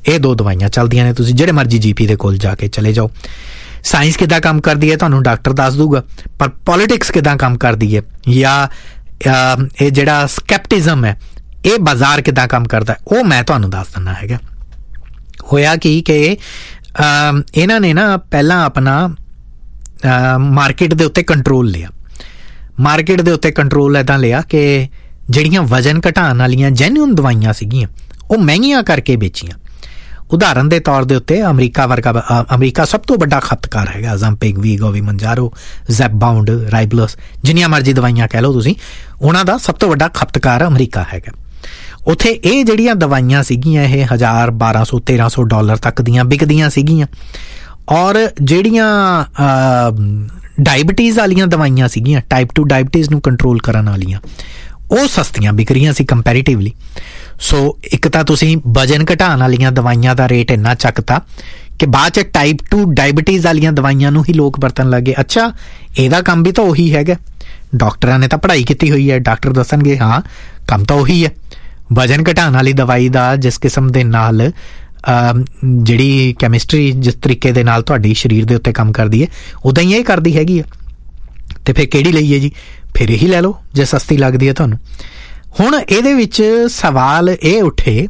ਇਹ ਦੋ ਦਵਾਈਆਂ ਚੱਲਦੀਆਂ ਨੇ, ਤੁਸੀਂ ਜਿਹੜੇ ਮਰਜ਼ੀ GP ਦੇ ਕੋਲ ਜਾ ਕੇ ਚਲੇ ਜਾਓ। ਸਾਇੰਸ ਕਿੱਦਾਂ ਕੰਮ ਕਰਦੀ ਹੈ ਤੁਹਾਨੂੰ ਡਾਕਟਰ ਦੱਸ ਦੂਗਾ, ਪਰ ਪੋਲੀਟਿਕਸ ਕਿੱਦਾਂ ਕੰਮ ਕਰਦੀ ਹੈ ਜਾਂ ਇਹ ਜਿਹੜਾ ਸਕੈਪਟਿਜ਼ਮ ਹੈ ਇਹ ਬਾਜ਼ਾਰ ਕਿੱਦਾਂ ਕੰਮ ਕਰਦਾ ਉਹ ਮੈਂ ਤੁਹਾਨੂੰ ਦੱਸ ਦਿੰਦਾ ਹੈਗਾ। ਹੋਇਆ ਕੀ ਕਿ ਇਹਨਾਂ ਨੇ ਨਾ ਪਹਿਲਾਂ ਆਪਣਾ ਮਾਰਕੀਟ ਦੇ ਉੱਤੇ ਕੰਟਰੋਲ ਲਿਆ। ਮਾਰਕੀਟ ਦੇ ਉੱਤੇ ਕੰਟਰੋਲ ਇੱਦਾਂ ਲਿਆ ਕਿ ਜਿਹੜੀਆਂ ਵਜ਼ਨ ਘਟਾਉਣ ਵਾਲੀਆਂ ਜੈਨੂਅਨ ਦਵਾਈਆਂ ਸੀਗੀਆਂ ਉਹ ਮਹਿੰਗੀਆਂ ਕਰਕੇ ਵੇਚੀਆਂ। ਉਦਾਹਰਨ ਦੇ ਤੌਰ ਦੇ ਉੱਤੇ ਅਮਰੀਕਾ ਸਭ ਤੋਂ ਵੱਡਾ ਖਪਤਕਾਰ ਹੈਗਾ। ਓਜ਼ੈਂਪਿਕ, ਵੀਗੋਵੀ, ਮੰਜਾਰੋ, ਜ਼ੈਪਬਾਊਂਡ, ਰਾਈਬਲਸ, ਜਿੰਨੀਆਂ ਮਰਜ਼ੀ ਦਵਾਈਆਂ ਕਹਿ ਲਓ ਤੁਸੀਂ, ਉਹਨਾਂ ਦਾ ਸਭ ਤੋਂ ਵੱਡਾ ਖਪਤਕਾਰ ਅਮਰੀਕਾ ਹੈਗਾ। ਉੱਥੇ ਇਹ ਜਿਹੜੀਆਂ ਦਵਾਈਆਂ ਸੀਗੀਆਂ ਇਹ $1000, $1200, $1300 ਤੱਕ ਦੀਆਂ ਵਿਕਦੀਆਂ ਸੀਗੀਆਂ। ਔਰ ਜਿਹੜੀਆਂ ਡਾਇਬਟੀਜ਼ ਵਾਲੀਆਂ ਦਵਾਈਆਂ ਸੀਗੀਆਂ, ਟਾਈਪ 2 ਡਾਇਬਟੀਜ਼ ਨੂੰ ਕੰਟਰੋਲ ਕਰਨ ਵਾਲੀਆਂ, ਉਹ ਸਸਤੀਆਂ ਵਿਕ ਰਹੀਆਂ ਸੀ ਕੰਪੈਰੀਟਿਵਲੀ। ਸੋ ਇੱਕ ਤਾਂ ਤੁਸੀਂ ਵਜ਼ਨ ਘਟਾਉਣ ਵਾਲੀਆਂ ਦਵਾਈਆਂ ਦਾ ਰੇਟ ਇੰਨਾ ਚੱਕਤਾ ਕਿ ਬਾਅਦ 'ਚ ਟਾਈਪ 2 ਡਾਇਬਟੀਜ਼ ਵਾਲੀਆਂ ਦਵਾਈਆਂ ਨੂੰ ਹੀ ਲੋਕ ਵਰਤਣ ਲੱਗੇ। ਅੱਛਾ, ਇਹਦਾ ਕੰਮ ਵੀ ਤਾਂ ਉਹੀ ਹੈਗਾ। ਡਾਕਟਰਾਂ ਨੇ ਤਾਂ ਪੜ੍ਹਾਈ ਕੀਤੀ ਹੋਈ ਹੈ, ਡਾਕਟਰ ਦੱਸਣਗੇ ਹਾਂ ਕੰਮ ਤਾਂ ਉਹੀ ਹੈ। ਵਜ਼ਨ ਘਟਾਉਣ ਵਾਲੀ ਦਵਾਈ ਦਾ ਜਿਸ ਕਿਸਮ ਦੇ ਨਾਲ ਜਿਹੜੀ ਕੈਮਿਸਟਰੀ ਜਿਸ ਤਰੀਕੇ ਦੇ ਨਾਲ ਤੁਹਾਡੀ ਸਰੀਰ ਦੇ ਉੱਤੇ ਕੰਮ ਕਰਦੀ ਹੈ ਉੱਦਾਂ ਹੀ ਇਹ ਕਰਦੀ ਹੈਗੀ ਆ। ਅਤੇ ਫਿਰ ਕਿਹੜੀ ਲਈਏ ਜੀ? ਫਿਰ ਇਹੀ ਲੈ ਲਓ ਜੇ ਸਸਤੀ ਲੱਗਦੀ ਹੈ ਤੁਹਾਨੂੰ। ਹੁਣ ਇਹਦੇ ਵਿੱਚ ਸਵਾਲ ਇਹ ਉੱਠੇ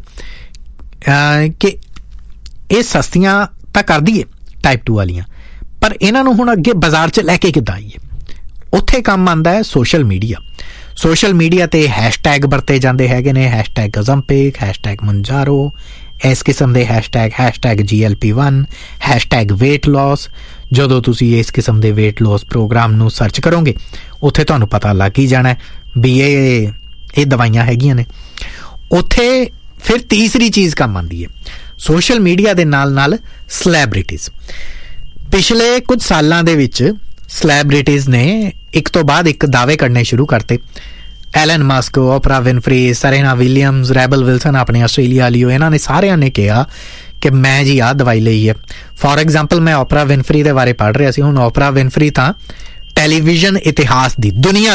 ਕਿ ਇਹ ਸਸਤੀਆਂ ਤਾਂ ਕਰਦੀ ਹੈ ਟਾਈਪ 2 ਵਾਲੀਆਂ, ਪਰ ਇਹਨਾਂ ਨੂੰ ਹੁਣ ਅੱਗੇ ਬਾਜ਼ਾਰ 'ਚ ਲੈ ਕੇ ਕਿੱਦਾਂ ਆਈਏ? ਉੱਥੇ ਕੰਮ ਆਉਂਦਾ ਹੈ ਸੋਸ਼ਲ ਮੀਡੀਆ। ਸੋਸ਼ਲ ਮੀਡੀਆ 'ਤੇ ਹੈਸ਼ਟੈਗ ਵਰਤੇ ਜਾਂਦੇ ਹੈਗੇ ਨੇ, ਹੈਸ਼ਟੈਗ ਓਜ਼ੈਂਪਿਕ, ਹੈਸ਼ਟੈਗ ਮੰਜਾਰੋ, ਇਸ ਕਿਸਮ ਦੇ hashtag GLP-1, hashtag weight loss. ਜਦੋਂ ਤੁਸੀਂ ਇਸ ਕਿਸਮ ਦੇ ਵੇਟ ਲੋਸ ਪ੍ਰੋਗਰਾਮ ਨੂੰ ਸਰਚ ਕਰੋਗੇ ਉੱਥੇ ਤੁਹਾਨੂੰ ਪਤਾ ਲੱਗ ਹੀ ਜਾਣਾ ਵੀ ਇਹ ਦਵਾਈਆਂ ਹੈਗੀਆਂ ਨੇ। ਉੱਥੇ ਫਿਰ ਤੀਸਰੀ ਚੀਜ਼ ਕੰਮ ਆਉਂਦੀ ਹੈ ਸੋਸ਼ਲ ਮੀਡੀਆ ਦੇ ਨਾਲ ਸਲੈਬ੍ਰਿਟੀਜ਼। ਪਿਛਲੇ ਕੁਝ ਸਾਲਾਂ ਦੇ ਵਿੱਚ ਸਲੈਬ੍ਰਿਟੀਜ਼ ਨੇ ਇੱਕ ਤੋਂ ਬਾਅਦ ਇੱਕ ਦਾਅਵੇ ਕਰਨੇ ਸ਼ੁਰੂ ਕਰਤੇ। ਐਲਨ ਮਸਕ, ਓਪਰਾ ਵਿਨਫਰੀ, ਸਰੀਨਾ ਵਿਲੀਅਮਸ, ਰੈਬਲ ਵਿਲਸਨ ਆਪਣੇ ਆਸਟ੍ਰੇਲੀਆ ਵਾਲੀਓ, ਇਹਨਾਂ ਨੇ ਸਾਰਿਆਂ ਨੇ ਕਿਹਾ ਕਿ ਮੈਂ ਜੀ ਆਹ ਦਵਾਈ ਲਈ ਹੈ। ਫੋਰ ਐਗਜ਼ਾਮਪਲ ਮੈਂ ਓਪਰਾ ਵਿਨਫਰੀ ਦੇ ਬਾਰੇ ਪੜ੍ਹ ਰਿਹਾ ਸੀ। ਹੁਣ ਓਪਰਾ ਵਿਨਫਰੀ ਤਾਂ ਟੈਲੀਵਿਜ਼ਨ ਇਤਿਹਾਸ ਦੀ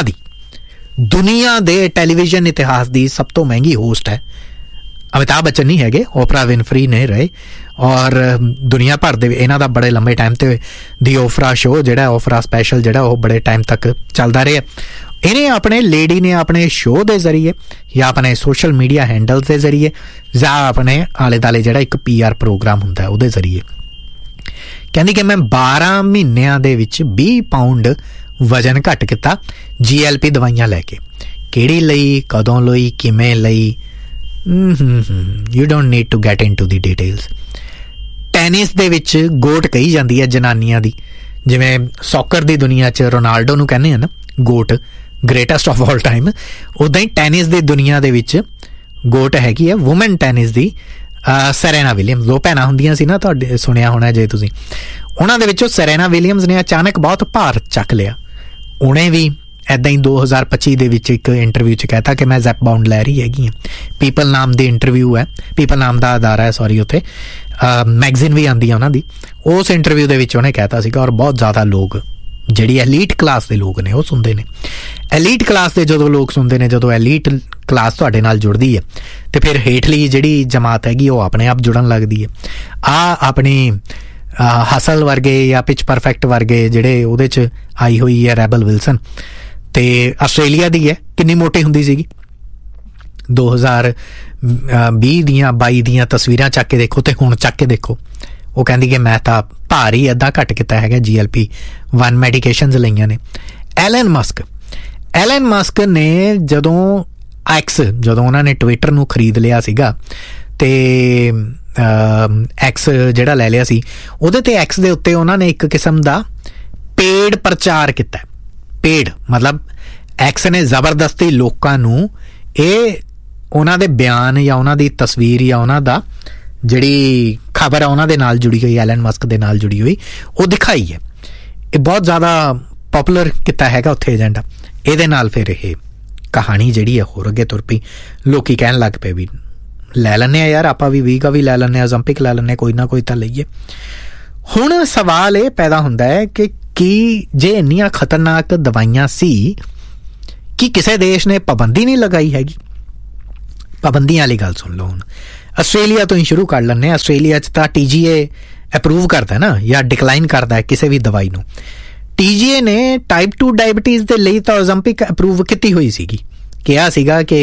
ਦੁਨੀਆ ਦੇ ਟੈਲੀਵਿਜ਼ਨ ਇਤਿਹਾਸ ਦੀ ਸਭ ਤੋਂ ਮਹਿੰਗੀ ਹੋਸਟ ਹੈ। ਅਮਿਤਾਭ ਬੱਚਨ ਨਹੀਂ ਹੈਗੇ, ਓਪਰਾ ਵਿਨਫਰੀ ਨੇ ਰਹੇ। ਔਰ ਦੁਨੀਆ ਭਰ ਦੇ ਇਹਨਾਂ ਦਾ ਬੜੇ ਲੰਬੇ ਟਾਈਮ 'ਤੇ ਦੀ ਓਫਰਾ ਸ਼ੋਅ ਜਿਹੜਾ ਓਫਰਾ ਸਪੈਸ਼ਲ ਜਿਹੜਾ ਉਹ ਬੜੇ ਟਾਈਮ ਤੱਕ ਚੱਲਦਾ ਰਿਹਾ। ਇਹਨੇ ਆਪਣੇ ਸ਼ੋਅ ਦੇ ਜ਼ਰੀਏ ਜਾਂ ਆਪਣੇ ਸੋਸ਼ਲ ਮੀਡੀਆ ਹੈਂਡਲ ਦੇ ਜ਼ਰੀਏ ਜਾਂ ਆਪਣੇ ਆਲੇ ਦੁਆਲੇ ਜਿਹੜਾ ਇੱਕ PR ਪ੍ਰੋਗਰਾਮ ਹੁੰਦਾ ਉਹਦੇ ਜ਼ਰੀਏ ਕਹਿੰਦੀ ਕਿ ਮੈਂ 12 ਮਹੀਨਿਆਂ ਦੇ ਵਿੱਚ 20 ਪਾਉਂਡ ਵਜ਼ਨ ਘੱਟ ਕੀਤਾ GLP ਦਵਾਈਆਂ ਲੈ ਕੇ। ਕਿਹੜੀ ਲਈ, ਕਦੋਂ ਲਈ, ਕਿਵੇਂ ਲਈ, you don't need to get in to the details. Tennis ਦੇ ਵਿੱਚ ਗੋਟ ਕਹੀ ਜਾਂਦੀ ਹੈ ਜਨਾਨੀਆਂ ਦੀ, ਜਿਵੇਂ ਸੌਕਰ ਦੀ ਦੁਨੀਆ 'ਚ ਰੋਨਾਲਡੋ ਨੂੰ ਕਹਿੰਦੇ ਆ ਨਾ goat, greatest of all time, ਉੱਦਾਂ ਹੀ ਟੈਨਿਸ ਦੀ ਦੁਨੀਆ ਦੇ ਵਿੱਚ ਗੋਟ ਹੈਗੀ ਹੈ ਵੂਮਨ ਟੈਨਿਸ ਦੀ ਸੈਰੇਨਾ ਵਿਲੀਅਮਸ। ਦੋ ਭੈਣਾਂ ਹੁੰਦੀਆਂ ਸੀ ਨਾ, ਤੁਹਾਡੇ ਸੁਣਿਆ ਹੋਣਾ ਜੇ ਤੁਸੀਂ। ਉਹਨਾਂ ਦੇ ਵਿੱਚੋਂ ਸੈਰੇਨਾ ਵਿਲੀਅਮਸ ਨੇ ਅਚਾਨਕ ਬਹੁਤ ਭਾਰ ਚੱਕ ਲਿਆ। ਉਹਨੇ ਵੀ ਇੱਦਾਂ ਹੀ 2025 ਦੇ ਵਿੱਚ ਇੱਕ ਇੰਟਰਵਿਊ 'ਚ ਕਹਿਤਾ ਕਿ ਮੈਂ ਜ਼ੈਪਬਾਊਂਡ ਲੈ ਰਹੀ ਹੈਗੀ ਹਾਂ। ਪੀਪਲ ਨਾਮ ਦੀ ਇੰਟਰਵਿਊ ਹੈ, ਪੀਪਲ ਨਾਮ ਦਾ ਅਦਾਰਾ ਹੈ, ਸੌਰੀ, ਉੱਥੇ ਮੈਗਜ਼ੀਨ ਵੀ ਆਉਂਦੀ ਹੈ ਉਹਨਾਂ ਦੀ। ਉਸ ਇੰਟਰਵਿਊ ਦੇ ਵਿੱਚ ਉਹਨੇ ਕਹਿਤਾ ਸੀਗਾ। ਔਰ ਬਹੁਤ ਜ਼ਿਆਦਾ ਲੋਕ ਜਿਹੜੀ ਐਲੀਟ ਕਲਾਸ ਦੇ ਲੋਕ ਨੇ ਉਹ ਸੁਣਦੇ ਨੇ। ਐਲੀਟ ਕਲਾਸ ਦੇ ਜਦੋਂ ਲੋਕ ਸੁਣਦੇ ਨੇ, ਜਦੋਂ ਐਲੀਟ ਕਲਾਸ ਤੁਹਾਡੇ ਨਾਲ ਜੁੜਦੀ ਹੈ ਅਤੇ ਫਿਰ ਹੇਠਲੀ ਜਿਹੜੀ ਜਮਾਤ ਹੈਗੀ ਉਹ ਆਪਣੇ ਆਪ ਜੁੜਨ ਲੱਗਦੀ ਹੈ। ਆਪਣੀ ਹਸਲ ਵਰਗੇ ਜਾਂ ਪਿਚ ਪਰਫੈਕਟ ਵਰਗੇ ਜਿਹੜੇ ਉਹਦੇ 'ਚ ਆਈ ਹੋਈ ਹੈ ਰੈਬਲ ਵਿਲਸਨ, ਅਤੇ ਆਸਟ੍ਰੇਲੀਆ ਦੀ ਹੈ, ਕਿੰਨੀ ਮੋਟੀ ਹੁੰਦੀ ਸੀਗੀ। 2020 ਦੀਆਂ 22 ਦੀਆਂ ਤਸਵੀਰਾਂ ਚੱਕ ਕੇ ਦੇਖੋ ਅਤੇ ਹੁਣ ਚੱਕ ਕੇ ਦੇਖੋ। ਉਹ ਕਹਿੰਦੀ ਕਿ ਮੈਂ ਤਾਂ ਭਾਰ ਹੀ ਅੱਧਾ ਘੱਟ ਕੀਤਾ ਹੈਗਾ, GLP-1 ਮੈਡੀਕੇਸ਼ਨਸ ਲਈਆਂ ਨੇ। ਐਲਨ ਮਸਕ ਨੇ ਜਦੋਂ ਉਹਨਾਂ ਨੇ ਟਵਿੱਟਰ ਨੂੰ ਖਰੀਦ ਲਿਆ ਸੀਗਾ ਅਤੇ ਐਕਸ ਜਿਹੜਾ ਲੈ ਲਿਆ ਸੀ, ਉਹਦੇ 'ਤੇ ਐਕਸ ਦੇ ਉੱਤੇ ਉਹਨਾਂ ਨੇ ਇੱਕ ਕਿਸਮ ਦਾ ਪੇਡ ਪ੍ਰਚਾਰ ਕੀਤਾ। ਪੇਡ ਮਤਲਬ ਐਕਸ ਨੇ ਜ਼ਬਰਦਸਤੀ ਲੋਕਾਂ ਨੂੰ ਇਹ ਉਹਨਾਂ ਦੇ ਬਿਆਨ ਜਾਂ ਉਹਨਾਂ ਦੀ ਤਸਵੀਰ ਜਾਂ ਉਹਨਾਂ ਦਾ ਜਿਹੜੀ ਖਬਰ ਆ ਉਹਨਾਂ ਦੇ ਨਾਲ ਜੁੜੀ ਹੋਈ, ਐਲਨ ਮਸਕ ਦੇ ਨਾਲ ਜੁੜੀ ਹੋਈ, ਉਹ ਦਿਖਾਈ ਹੈ। ਇਹ ਬਹੁਤ ਜ਼ਿਆਦਾ ਪੋਪੂਲਰ ਕੀਤਾ ਹੈਗਾ ਉੱਥੇ ਏਜੰਡਾ। ਇਹਦੇ ਨਾਲ ਫਿਰ ਇਹ ਕਹਾਣੀ ਜਿਹੜੀ ਹੈ ਹੋਰ ਅੱਗੇ ਤੁਰ ਪਈ। ਲੋਕ ਕਹਿਣ ਲੱਗ ਪਏ ਵੀ ਲੈ ਲੈਂਦੇ ਹਾਂ ਯਾਰ, ਆਪਾਂ ਵੀ ਵੀਗਾ ਵੀ ਲੈ ਲੈਂਦੇ ਹਾਂ, ਓਜ਼ੈਂਪਿਕ ਲੈ ਲੈਂਦੇ ਹਾਂ, ਕੋਈ ਨਾ ਕੋਈ ਤਾਂ ਲਈਏ। ਹੁਣ ਸਵਾਲ ਇਹ ਪੈਦਾ ਹੁੰਦਾ ਹੈ ਕਿ ਕੀ ਜੇ ਇੰਨੀਆਂ ਖਤਰਨਾਕ ਦਵਾਈਆਂ ਸੀ ਕਿ ਕਿਸੇ ਦੇਸ਼ ਨੇ ਪਾਬੰਦੀ ਨਹੀਂ ਲਗਾਈ ਹੈਗੀ? ਪਾਬੰਦੀਆਂ ਵਾਲੀ ਗੱਲ ਸੁਣ ਲਓ। ਹੁਣ ਆਸਟ੍ਰੇਲੀਆ ਤੋਂ ਹੀ ਸ਼ੁਰੂ ਕਰ ਲੈਂਦੇ ਹਾਂ। ਆਸਟ੍ਰੇਲੀਆ 'ਚ ਤਾਂ TGA ਅਪਰੂਵ ਕਰਦਾ ਨਾ ਜਾਂ ਡਿਕਲਾਈਨ ਕਰਦਾ ਕਿਸੇ ਵੀ ਦਵਾਈ ਨੂੰ। TGA ਨੇ ਟਾਈਪ 2 ਡਾਇਬਟੀਜ਼ ਦੇ ਲਈ ਤਾਂ ਓਜ਼ੈਂਪਿਕ ਅਪਰੂਵ ਕੀਤੀ ਹੋਈ ਸੀਗੀ, ਕਿਹਾ ਸੀਗਾ ਕਿ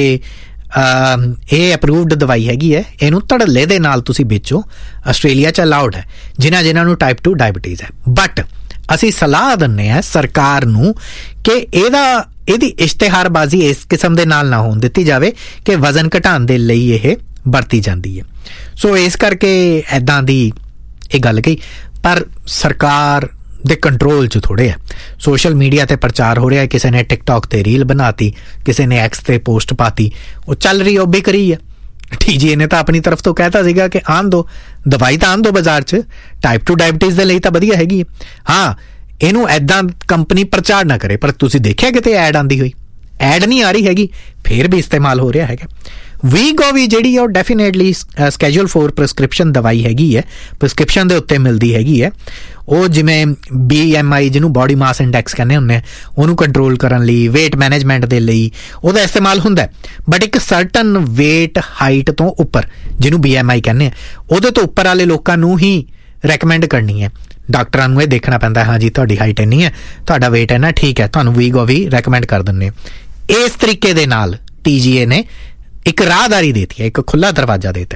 ਇਹ ਅਪਰੂਵਡ ਦਵਾਈ ਹੈਗੀ ਹੈ, ਇਹਨੂੰ ਧੜੱਲੇ ਦੇ ਨਾਲ ਤੁਸੀਂ ਵੇਚੋ। ਆਸਟ੍ਰੇਲੀਆ 'ਚ ਅਲਾਉਡ ਹੈ ਜਿਨ੍ਹਾਂ ਨੂੰ ਟਾਈਪ 2 ਡਾਇਬਟੀਜ਼ ਹੈ। ਬਟ ਅਸੀਂ ਸਲਾਹ ਦਿੰਦੇ ਹਾਂ ਸਰਕਾਰ ਨੂੰ ਕਿ ਇਹਦੀ ਇਸ਼ਤਿਹਾਰਬਾਜ਼ੀ ਇਸ ਕਿਸਮ ਦੇ ਨਾਲ ਨਾ ਹੋਣ ਦਿੱਤੀ ਜਾਵੇ ਕਿ ਵਜ਼ਨ ਘਟਾਉਣ ਦੇ ਲਈ ਇਹ ਵਰਤੀ ਜਾਂਦੀ ਹੈ। ਸੋ ਇਸ ਕਰਕੇ ਇੱਦਾਂ ਦੀ ਇਹ ਗੱਲ ਕਹੀ, ਪਰ ਸਰਕਾਰ ਦੇ ਕੰਟਰੋਲ 'ਚ ਥੋੜ੍ਹੇ ਹੈ। ਸੋਸ਼ਲ ਮੀਡੀਆ 'ਤੇ ਪ੍ਰਚਾਰ ਹੋ ਰਿਹਾ, ਕਿਸੇ ਨੇ ਟਿਕਟੋਕ 'ਤੇ ਰੀਲ ਬਣਾਤੀ, ਕਿਸੇ ਨੇ X 'ਤੇ ਪੋਸਟ ਪਾਤੀ, ਉਹ ਚੱਲ ਰਹੀ, ਉਹ ਵਿਕ ਰਹੀ ਹੈ। TGA ਨੇ ਤਾਂ ਆਪਣੀ ਤਰਫ ਤੋਂ ਕਹਿਤਾ ਸੀਗਾ ਕਿ ਆਉਣ ਦਿਓ ਦਵਾਈ, ਤਾਂ ਆਉਣ ਦਿਓ ਬਾਜ਼ਾਰ 'ਚ, ਟਾਈਪ 2 ਡਾਇਬਟੀਜ਼ ਦੇ ਲਈ ਤਾਂ ਵਧੀਆ ਹੈਗੀ ਹੈ। ਹਾਂ, ਇਹਨੂੰ ਐਦਾਂ ਕੰਪਨੀ ਪ੍ਰਚਾਰ ਨਾ ਕਰੇ, ਪਰ ਤੁਸੀਂ ਦੇਖਿਆ ਕਿਤੇ ਐਡ ਆਉਂਦੀ ਹੋਈ? ਐਡ ਨਹੀਂ ਆ ਰਹੀ ਹੈਗੀ, ਫਿਰ ਵੀ ਇਸਤੇਮਾਲ ਹੋ ਰਿਹਾ ਹੈਗਾ। ਵੀਗੋਵੀ ਜਿਹੜੀ ਉਹ ਡੈਫੀਨੇਟਲੀ ਸਕੈਜੂਲ 4 ਪ੍ਰਿਸਕ੍ਰਿਪਸ਼ਨ ਦਵਾਈ ਹੈਗੀ ਹੈ, ਪ੍ਰਿਸਕ੍ਰਿਪਸ਼ਨ ਦੇ ਉੱਤੇ ਮਿਲਦੀ ਹੈਗੀ ਹੈ। ਉਹ ਜਿਵੇਂ BMI ਜਿਹਨੂੰ ਬੋਡੀ ਮਾਸ ਇੰਡੈਕਸ ਕਹਿੰਦੇ ਹੁੰਦੇ ਆ, ਉਹਨੂੰ ਕੰਟਰੋਲ ਕਰਨ ਲਈ, ਵੇਟ ਮੈਨੇਜਮੈਂਟ ਦੇ ਲਈ ਉਹਦਾ ਇਸਤੇਮਾਲ ਹੁੰਦਾ। ਬਟ ਇੱਕ ਸਰਟਨ ਵੇਟ ਹਾਈਟ ਤੋਂ ਉੱਪਰ, ਜਿਹਨੂੰ BMI ਕਹਿੰਦੇ ਆ, ਉਹਦੇ ਤੋਂ ਉੱਪਰ ਵਾਲੇ ਲੋਕਾਂ ਨੂੰ ਹੀ ਰეკਮੈਂਡ ਕਰਨੀ ਹੈ। ਡਾਕਟਰਾਂ ਨੂੰ ਇਹ ਦੇਖਣਾ ਪੈਂਦਾ, ਹਾਂ ਜੀ ਤੁਹਾਡੀ ਹਾਈਟ ਇੰਨੀ ਹੈ, ਤੁਹਾਡਾ ਵੇਟ ਇੰਨਾ, ਠੀਕ ਹੈ, ਤੁਹਾਨੂੰ ਵੀਗੋਵੀ ਰეკਮੈਂਡ ਕਰ ਦਿੰਦੇ। ਇਸ ਤਰੀਕੇ ਦੇ ਨਾਲ TGA ਨੇ ਇੱਕ ਰਾਹਦਾਰੀ ਦੇਤੀ ਹੈ, ਇੱਕ ਖੁੱਲ੍ਹਾ ਦਰਵਾਜ਼ਾ ਦੇਤਾ।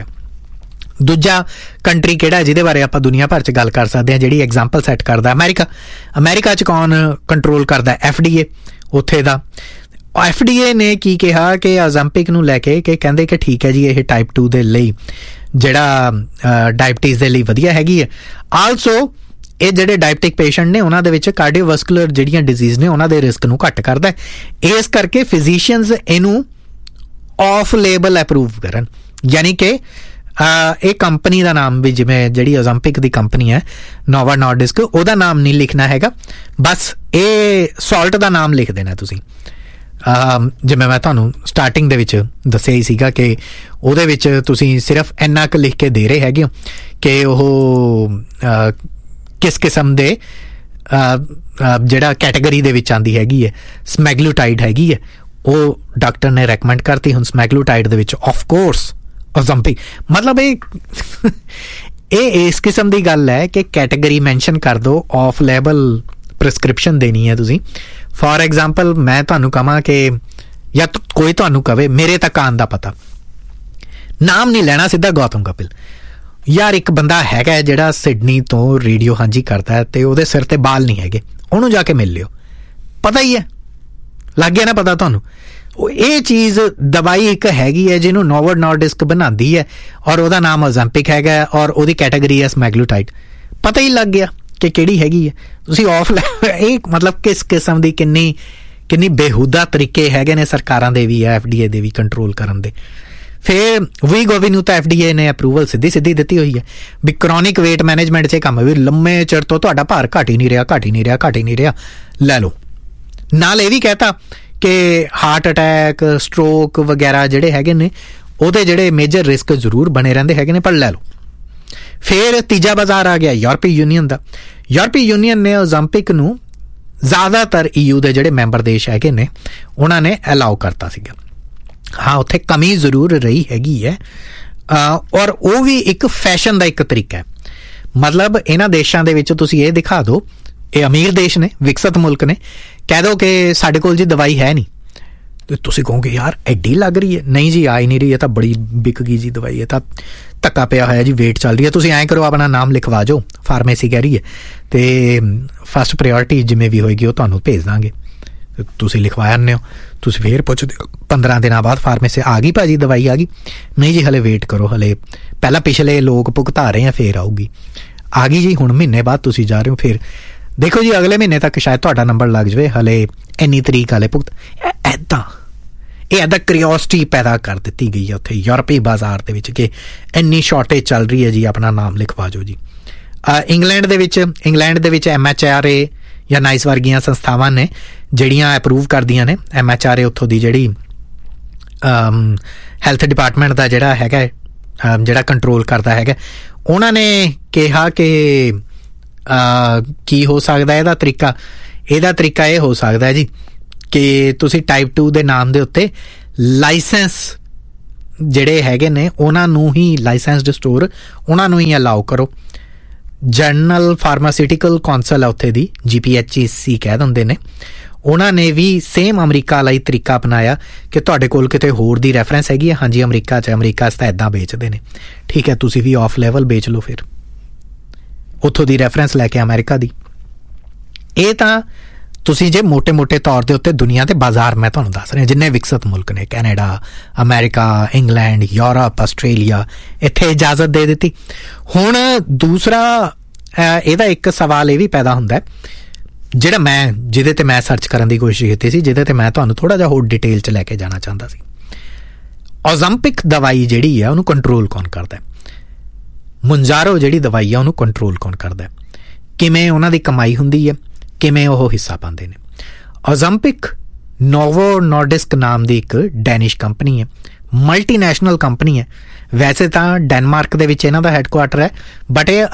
ਦੂਜਾ ਕੰਟਰੀ ਕਿਹੜਾ ਜਿਹਦੇ ਬਾਰੇ ਆਪਾਂ ਦੁਨੀਆ ਭਰ 'ਚ ਗੱਲ ਕਰ ਸਕਦੇ ਹਾਂ, ਜਿਹੜੀ ਐਗਜ਼ਾਮਪਲ ਸੈੱਟ ਕਰਦਾ? ਅਮਰੀਕਾ 'ਚ ਕੌਣ ਕੰਟਰੋਲ ਕਰਦਾ? FDA। ਉੱਥੇ ਦਾ FDA ਨੇ ਕੀ ਕਿਹਾ ਕਿ ਓਜ਼ੈਂਪਿਕ ਨੂੰ ਲੈ ਕੇ, ਕਿ ਕਹਿੰਦੇ ਕਿ ਠੀਕ ਹੈ ਜੀ, ਇਹ ਟਾਈਪ 2 ਦੇ ਲਈ ਜਿਹੜਾ ਡਾਇਬਟੀਜ਼ ਦੇ ਲਈ ਵਧੀਆ ਹੈਗੀ ਹੈ। ਆਲਸੋ ਇਹ ਜਿਹੜੇ ਡਾਇਬਟਿਕ ਪੇਸ਼ੈਂਟ ਨੇ ਉਹਨਾਂ ਦੇ ਵਿੱਚ ਕਾਰਡੀਓਵੈਸਕੂਲਰ ਜਿਹੜੀਆਂ ਡਿਜ਼ੀਜ਼ ਨੇ ਉਹਨਾਂ ਦੇ ਰਿਸਕ ਨੂੰ ਘੱਟ ਕਰਦਾ। ਇਸ ਕਰਕੇ ਫਿਜ਼ੀਸ਼ੀਅਨਸ ਇਹਨੂੰ ਆਫ ਲੇਬਲ ਅਪਰੂਵ ਕਰਨ, ਯਾਨੀ ਕਿ ਇਹ ਕੰਪਨੀ ਦਾ ਨਾਮ ਵੀ, ਜਿਵੇਂ ਜਿਹੜੀ ਓਜ਼ੈਂਪਿਕ ਦੀ ਕੰਪਨੀ ਹੈ ਨੋਵਾ ਨੋਰਡਿਸਕ, ਉਹਦਾ ਨਾਮ ਨਹੀਂ ਲਿਖਣਾ ਹੈਗਾ, ਬਸ ਇਹ ਸਾਲਟ ਦਾ ਨਾਮ ਲਿਖ ਦੇਣਾ ਤੁਸੀਂ। ਜਿਵੇਂ ਮੈਂ ਤੁਹਾਨੂੰ ਸਟਾਰਟਿੰਗ ਦੇ ਵਿੱਚ ਦੱਸਿਆ ਹੀ ਸੀਗਾ ਕਿ ਉਹਦੇ ਵਿੱਚ ਤੁਸੀਂ ਸਿਰਫ ਇੰਨਾ ਕੁ ਲਿਖ ਕੇ ਦੇ ਰਹੇ ਹੈਗੇ ਹੋ ਕਿ ਉਹ ਕਿਸ ਕਿਸਮ ਦੇ ਜਿਹੜਾ ਕੈਟੇਗਰੀ ਦੇ ਵਿੱਚ ਆਉਂਦੀ ਹੈਗੀ ਹੈ, ਸਮੈਗਲੂਟਾਈਡ ਹੈਗੀ ਹੈ, ਉਹ ਡਾਕਟਰ ਨੇ ਰეკਮੈਂਡ ਕਰਤੀ। ਹੁਣ ਸਮੈਗਲੂਟਾਈਡ ਦੇ ਵਿੱਚ ਆਫ ਕੋਰਸ ਓਜ਼ੈਂਪਿਕ, ਮਤਲਬ ਇਹ ਇਸ ਕਿਸਮ ਦੀ ਗੱਲ ਹੈ ਕਿ ਕੈਟੇਗਰੀ ਮੈਂਸ਼ਨ ਕਰ ਦਿਓ, ਆਫ ਲੈਬਲ ਪ੍ਰਿਸਕ੍ਰਿਪਸ਼ਨ ਦੇਣੀ ਹੈ ਤੁਸੀਂ। ਫੋਰ ਐਗਜ਼ਾਮਪਲ ਮੈਂ ਤੁਹਾਨੂੰ ਕਹਾਂ ਕਿ, ਜਾਂ ਕੋਈ ਤੁਹਾਨੂੰ ਕਵੇ ਮੇਰੇ ਤੱਕ ਆਉਣ ਦਾ ਪਤਾ, ਨਾਮ ਨਹੀਂ ਲੈਣਾ, ਸਿੱਧਾ ਗੌਤਮ ਕਪਿਲ। ਯਾਰ ਇੱਕ ਬੰਦਾ ਹੈਗਾ ਜਿਹੜਾ ਸਿਡਨੀ ਤੋਂ ਰੇਡੀਓ ਹਾਂਜੀ ਕਰਦਾ ਤੇ ਉਹਦੇ ਸਿਰ ਤੇ ਬਾਲ ਨਹੀਂ ਹੈਗੇ, ਉਹਨੂੰ ਜਾ ਕੇ ਮਿਲ ਲਿਓ, ਪਤਾ ਹੀ ਹੈ, ਲੱਗ ਗਿਆ ਨਾ ਪਤਾ ਤੁਹਾਨੂੰ। ਇਹ ਚੀਜ਼ ਦਵਾਈ ਇੱਕ ਹੈਗੀ ਹੈ ਜਿਹਨੂੰ ਨੋਵਾ ਨੋਰਡਿਸਕ ਬਣਾਉਂਦੀ ਹੈ, ਔਰ ਉਹਦਾ ਨਾਮ ਓਜ਼ੈਂਪਿਕ ਹੈਗਾ, ਔਰ ਉਹਦੀ ਕੈਟੇਗਰੀ ਹੈ ਸਮੈਗਲੂਟਾਈਡ, ਪਤਾ ਹੀ ਲੱਗ ਗਿਆ ਕਿ ਕਿਹੜੀ ਹੈਗੀ ਹੈ। ਤੁਸੀਂ ਆਫ ਇਹ ਮਤਲਬ ਕਿਸ ਕਿਸਮ ਦੀ ਕਿੰਨੀ ਬੇਹੂਦਾ ਤਰੀਕੇ ਹੈਗੇ ਨੇ ਸਰਕਾਰਾਂ ਦੇ ਵੀ, FDA ਦੇ ਵੀ ਕੰਟਰੋਲ ਕਰਨ ਦੇ। ਫਿਰ ਵੀਗੋਵੀ ਨੂੰ ਤਾਂ FDA ਨੇ ਅਪਰੂਵਲ ਸਿੱਧੀ ਦਿੱਤੀ ਹੋਈ ਹੈ ਵੀ ਕਰੋਨਿਕ ਵੇਟ ਮੈਨੇਜਮੈਂਟ 'ਚ ਕੰਮ, ਵੀ ਲੰਮੇ ਚਿਰ ਤੋਂ ਤੁਹਾਡਾ ਭਾਰ ਘਟ ਹੀ ਨਹੀਂ ਰਿਹਾ, ਲੈ ਲਓ। ਨਾਲ ਇਹ ਵੀ ਕਹਿਤਾ ਕਿ ਹਾਰਟ ਅਟੈਕ, ਸਟ੍ਰੋਕ ਵਗੈਰਾ ਜਿਹੜੇ ਹੈਗੇ ਨੇ ਉਹਦੇ ਜਿਹੜੇ ਮੇਜਰ ਰਿਸਕ ਜ਼ਰੂਰ ਬਣੇ ਰਹਿੰਦੇ ਹੈਗੇ ਨੇ, ਪਰ ਲੈ ਲਓ। ਫਿਰ ਤੀਜਾ ਬਾਜ਼ਾਰ ਆ ਗਿਆ ਯੂਰਪੀ ਯੂਨੀਅਨ ਦਾ। ਯੂਰਪੀ ਯੂਨੀਅਨ ਨੇ ਓਜ਼ੈਂਪਿਕ ਨੂੰ ਜ਼ਿਆਦਾਤਰ EU ਦੇ ਜਿਹੜੇ ਮੈਂਬਰ ਦੇਸ਼ ਹੈਗੇ ਨੇ ਉਹਨਾਂ ਨੇ ਅਲਾਉ ਕਰਤਾ ਸੀਗਾ। ਹਾਂ, ਉੱਥੇ ਕਮੀ ਜ਼ਰੂਰ ਰਹੀ ਹੈਗੀ ਹੈ, ਔਰ ਉਹ ਵੀ ਇੱਕ ਫੈਸ਼ਨ ਦਾ ਇੱਕ ਤਰੀਕਾ ਹੈ। ਮਤਲਬ ਇਹਨਾਂ ਦੇਸ਼ਾਂ ਦੇ ਵਿੱਚ ਤੁਸੀਂ ਇਹ ਦਿਖਾ ਦਿਓ, ਇਹ ਅਮੀਰ ਦੇਸ਼ ਨੇ, ਵਿਕਸਿਤ ਮੁਲਕ ਨੇ, ਕਹਿ ਦਿਓ ਕਿ ਸਾਡੇ ਕੋਲ ਜੀ ਦਵਾਈ ਹੈ ਨਹੀਂ, ਤੇ ਤੁਸੀਂ ਕਹੋਗੇ ਯਾਰ ਐਡੀ ਲੱਗ ਰਹੀ ਹੈ। ਨਹੀਂ ਜੀ, ਆ ਹੀ ਨਹੀਂ ਰਹੀ, ਇਹ ਤਾਂ ਬੜੀ ਵਿਕ ਗਈ ਜੀ ਦਵਾਈ, ਇਹ ਤਾਂ ਧੱਕਾ ਪਿਆ ਹੋਇਆ ਜੀ, ਵੇਟ ਚੱਲ ਰਹੀ ਹੈ। ਤੁਸੀਂ ਐਂ ਕਰੋ, ਆਪਣਾ ਨਾਮ ਲਿਖਵਾ ਜਾਓ, ਫਾਰਮੇਸੀ ਕਹਿ ਰਹੀ ਹੈ, ਤੇ ਫਸਟ ਪ੍ਰਾਇਓਰਟੀ ਜਿਵੇਂ ਵੀ ਹੋਏਗੀ ਉਹ ਤੁਹਾਨੂੰ ਭੇਜ ਦਾਂਗੇ। ਤੁਸੀਂ ਲਿਖਵਾ ਆਉਂਦੇ ਹੋ, ਤੁਸੀਂ ਫੇਰ ਪੁੱਛਦੇ ਹੋ 15 ਦਿਨਾਂ ਬਾਅਦ ਫਾਰਮੇਸੀ, ਆ ਗਈ ਭਾਜੀ ਦਵਾਈ ਆ ਗਈ? ਨਹੀਂ ਜੀ, ਹਲੇ ਵੇਟ ਕਰੋ, ਹਲੇ ਪਹਿਲਾਂ ਪਿਛਲੇ ਲੋਕ ਭੁਗਤਾ ਰਹੇ ਆ, ਫੇਰ ਆਊਗੀ। ਆ ਗਈ ਜੀ, ਹੁਣ ਮਹੀਨੇ ਬਾਅਦ ਤੁਸੀਂ ਜਾ ਰਹੇ ਹੋ, ਫਿਰ ਦੇਖੋ ਜੀ ਅਗਲੇ ਮਹੀਨੇ ਤੱਕ ਸ਼ਾਇਦ ਤੁਹਾਡਾ ਨੰਬਰ ਲੱਗ ਜਾਵੇ, ਹਲੇ ਇੰਨੀ ਤਰੀਕ ਵਾਲੇ ਭੁਗਤ। ਇੱਦਾਂ ਕਰਿਓਸਿਟੀ ਪੈਦਾ ਕਰ ਦਿੱਤੀ ਗਈ ਹੈ ਉੱਥੇ ਯੂਰਪੀ ਬਾਜ਼ਾਰ ਦੇ ਵਿੱਚ ਕਿ ਇੰਨੀ ਸ਼ਾਰਟੇਜ ਚੱਲ ਰਹੀ ਹੈ ਜੀ, ਆਪਣਾ ਨਾਮ ਲਿਖਵਾ ਜਾਓ ਜੀ। ਇੰਗਲੈਂਡ ਦੇ ਵਿੱਚ MHRA ਜਾਂ ਨਾਈਸ ਵਰਗੀਆਂ ਸੰਸਥਾਵਾਂ ਨੇ ਜਿਹੜੀਆਂ ਅਪਰੂਵ ਕਰਦੀਆਂ ਨੇ। MHRA ਉੱਥੋਂ ਦੀ ਜਿਹੜੀ ਹੈਲਥ ਡਿਪਾਰਟਮੈਂਟ ਦਾ ਜਿਹੜਾ ਹੈਗਾ, ਜਿਹੜਾ ਕੰਟਰੋਲ ਕਰਦਾ ਹੈਗਾ, ਉਹਨਾਂ ਨੇ ਕਿਹਾ ਕਿ ਕੀ ਹੋ ਸਕਦਾ ਇਹਦਾ ਤਰੀਕਾ ਇਹ ਹੋ ਸਕਦਾ ਜੀ ਕਿ ਤੁਸੀਂ ਟਾਈਪ 2 ਦੇ ਨਾਮ ਦੇ ਉੱਤੇ ਲਾਇਸੈਂਸ ਜਿਹੜੇ ਹੈਗੇ ਨੇ ਉਹਨਾਂ ਨੂੰ ਹੀ ਲਾਇਸੈਂਸਡ ਸਟੋਰ ਉਹਨਾਂ ਨੂੰ ਹੀ ਅਲਾਓ ਕਰੋ। ਜਨਰਲ ਫਾਰਮਾਸਿਊਟੀਕਲ ਕੌਂਸਲ ਹੈ ਉੱਥੇ ਦੀ, GPHC ਕਹਿ ਦਿੰਦੇ ਨੇ, ਉਹਨਾਂ ਨੇ ਵੀ ਸੇਮ ਅਮਰੀਕਾ ਵਾਲਾ ਹੀ ਤਰੀਕਾ ਅਪਣਾਇਆ ਕਿ ਤੁਹਾਡੇ ਕੋਲ ਕਿਤੇ ਹੋਰ ਦੀ ਰੈਫਰੈਂਸ ਹੈਗੀ ਹੈ, ਹਾਂਜੀ ਅਮਰੀਕਾ 'ਚ ਤਾਂ ਇੱਦਾਂ ਵੇਚਦੇ ਨੇ, ਠੀਕ ਹੈ ਤੁਸੀਂ ਵੀ ਆਫ ਲੈਵਲ ਵੇਚ ਲਓ, ਫਿਰ ਉੱਥੋਂ ਦੀ ਰੈਫਰੈਂਸ ਲੈ ਕੇ ਅਮਰੀਕਾ ਦੀ। ਇਹ ਤਾਂ ਤੁਸੀਂ ਜੇ ਮੋਟੇ ਤੌਰ ਦੇ ਉੱਤੇ ਦੁਨੀਆ ਦੇ ਬਾਜ਼ਾਰ ਮੈਂ ਤੁਹਾਨੂੰ ਦੱਸ ਰਿਹਾ ਜਿੰਨੇ ਵਿਕਸਿਤ ਮੁਲਕ ਨੇ, Canada, America, England, Europe, Australia, ਇੱਥੇ ਇਜਾਜ਼ਤ ਦੇ ਦਿੱਤੀ। ਹੁਣ ਦੂਸਰਾ ਇਹਦਾ ਇੱਕ ਸਵਾਲ ਇਹ ਵੀ ਪੈਦਾ ਹੁੰਦਾ ਜਿਹੜਾ ਜਿਹਦੇ ਤੇ ਮੈਂ ਸਰਚ ਕਰਨ ਦੀ ਕੋਸ਼ਿਸ਼ ਕੀਤੀ ਸੀ, ਜਿਹਦੇ ਤੇ ਮੈਂ ਤੁਹਾਨੂੰ ਥੋੜ੍ਹਾ ਜਿਹਾ ਹੋਰ ਡਿਟੇਲ 'ਚ ਲੈ ਕੇ ਜਾਣਾ ਚਾਹੁੰਦਾ ਸੀ। ਓਜ਼ੈਂਪਿਕ ਦਵਾਈ ਜਿਹੜੀ ਹੈ ਉਹਨੂੰ ਕੰਟਰੋਲ ਕੌਣ ਕਰਦਾ? ਮੁੰਜਾਰੋ ਜਿਹੜੀ ਦਵਾਈ ਆ ਉਹਨੂੰ ਕੰਟਰੋਲ ਕੌਣ ਕਰਦਾ? ਕਿਵੇਂ ਉਹਨਾਂ ਦੀ ਕਮਾਈ ਹੁੰਦੀ ਹੈ, ਕਿਵੇਂ ਉਹ ਹਿੱਸਾ ਪਾਉਂਦੇ ਨੇ? ਓਜ਼ੈਂਪਿਕ ਨੋਵੋ ਨੋਰਡਿਸਕ ਨਾਮ ਦੀ ਇੱਕ ਡੈਨਿਸ਼ ਕੰਪਨੀ ਹੈ, ਮਲਟੀਨੈਸ਼ਨਲ ਕੰਪਨੀ ਹੈ। ਵੈਸੇ ਤਾਂ ਡੈਨਮਾਰਕ ਦੇ ਵਿੱਚ ਇਹਨਾਂ ਦਾ ਹੈੱਡਕੁਆਟਰ ਹੈ, ਬਟ ਇਹ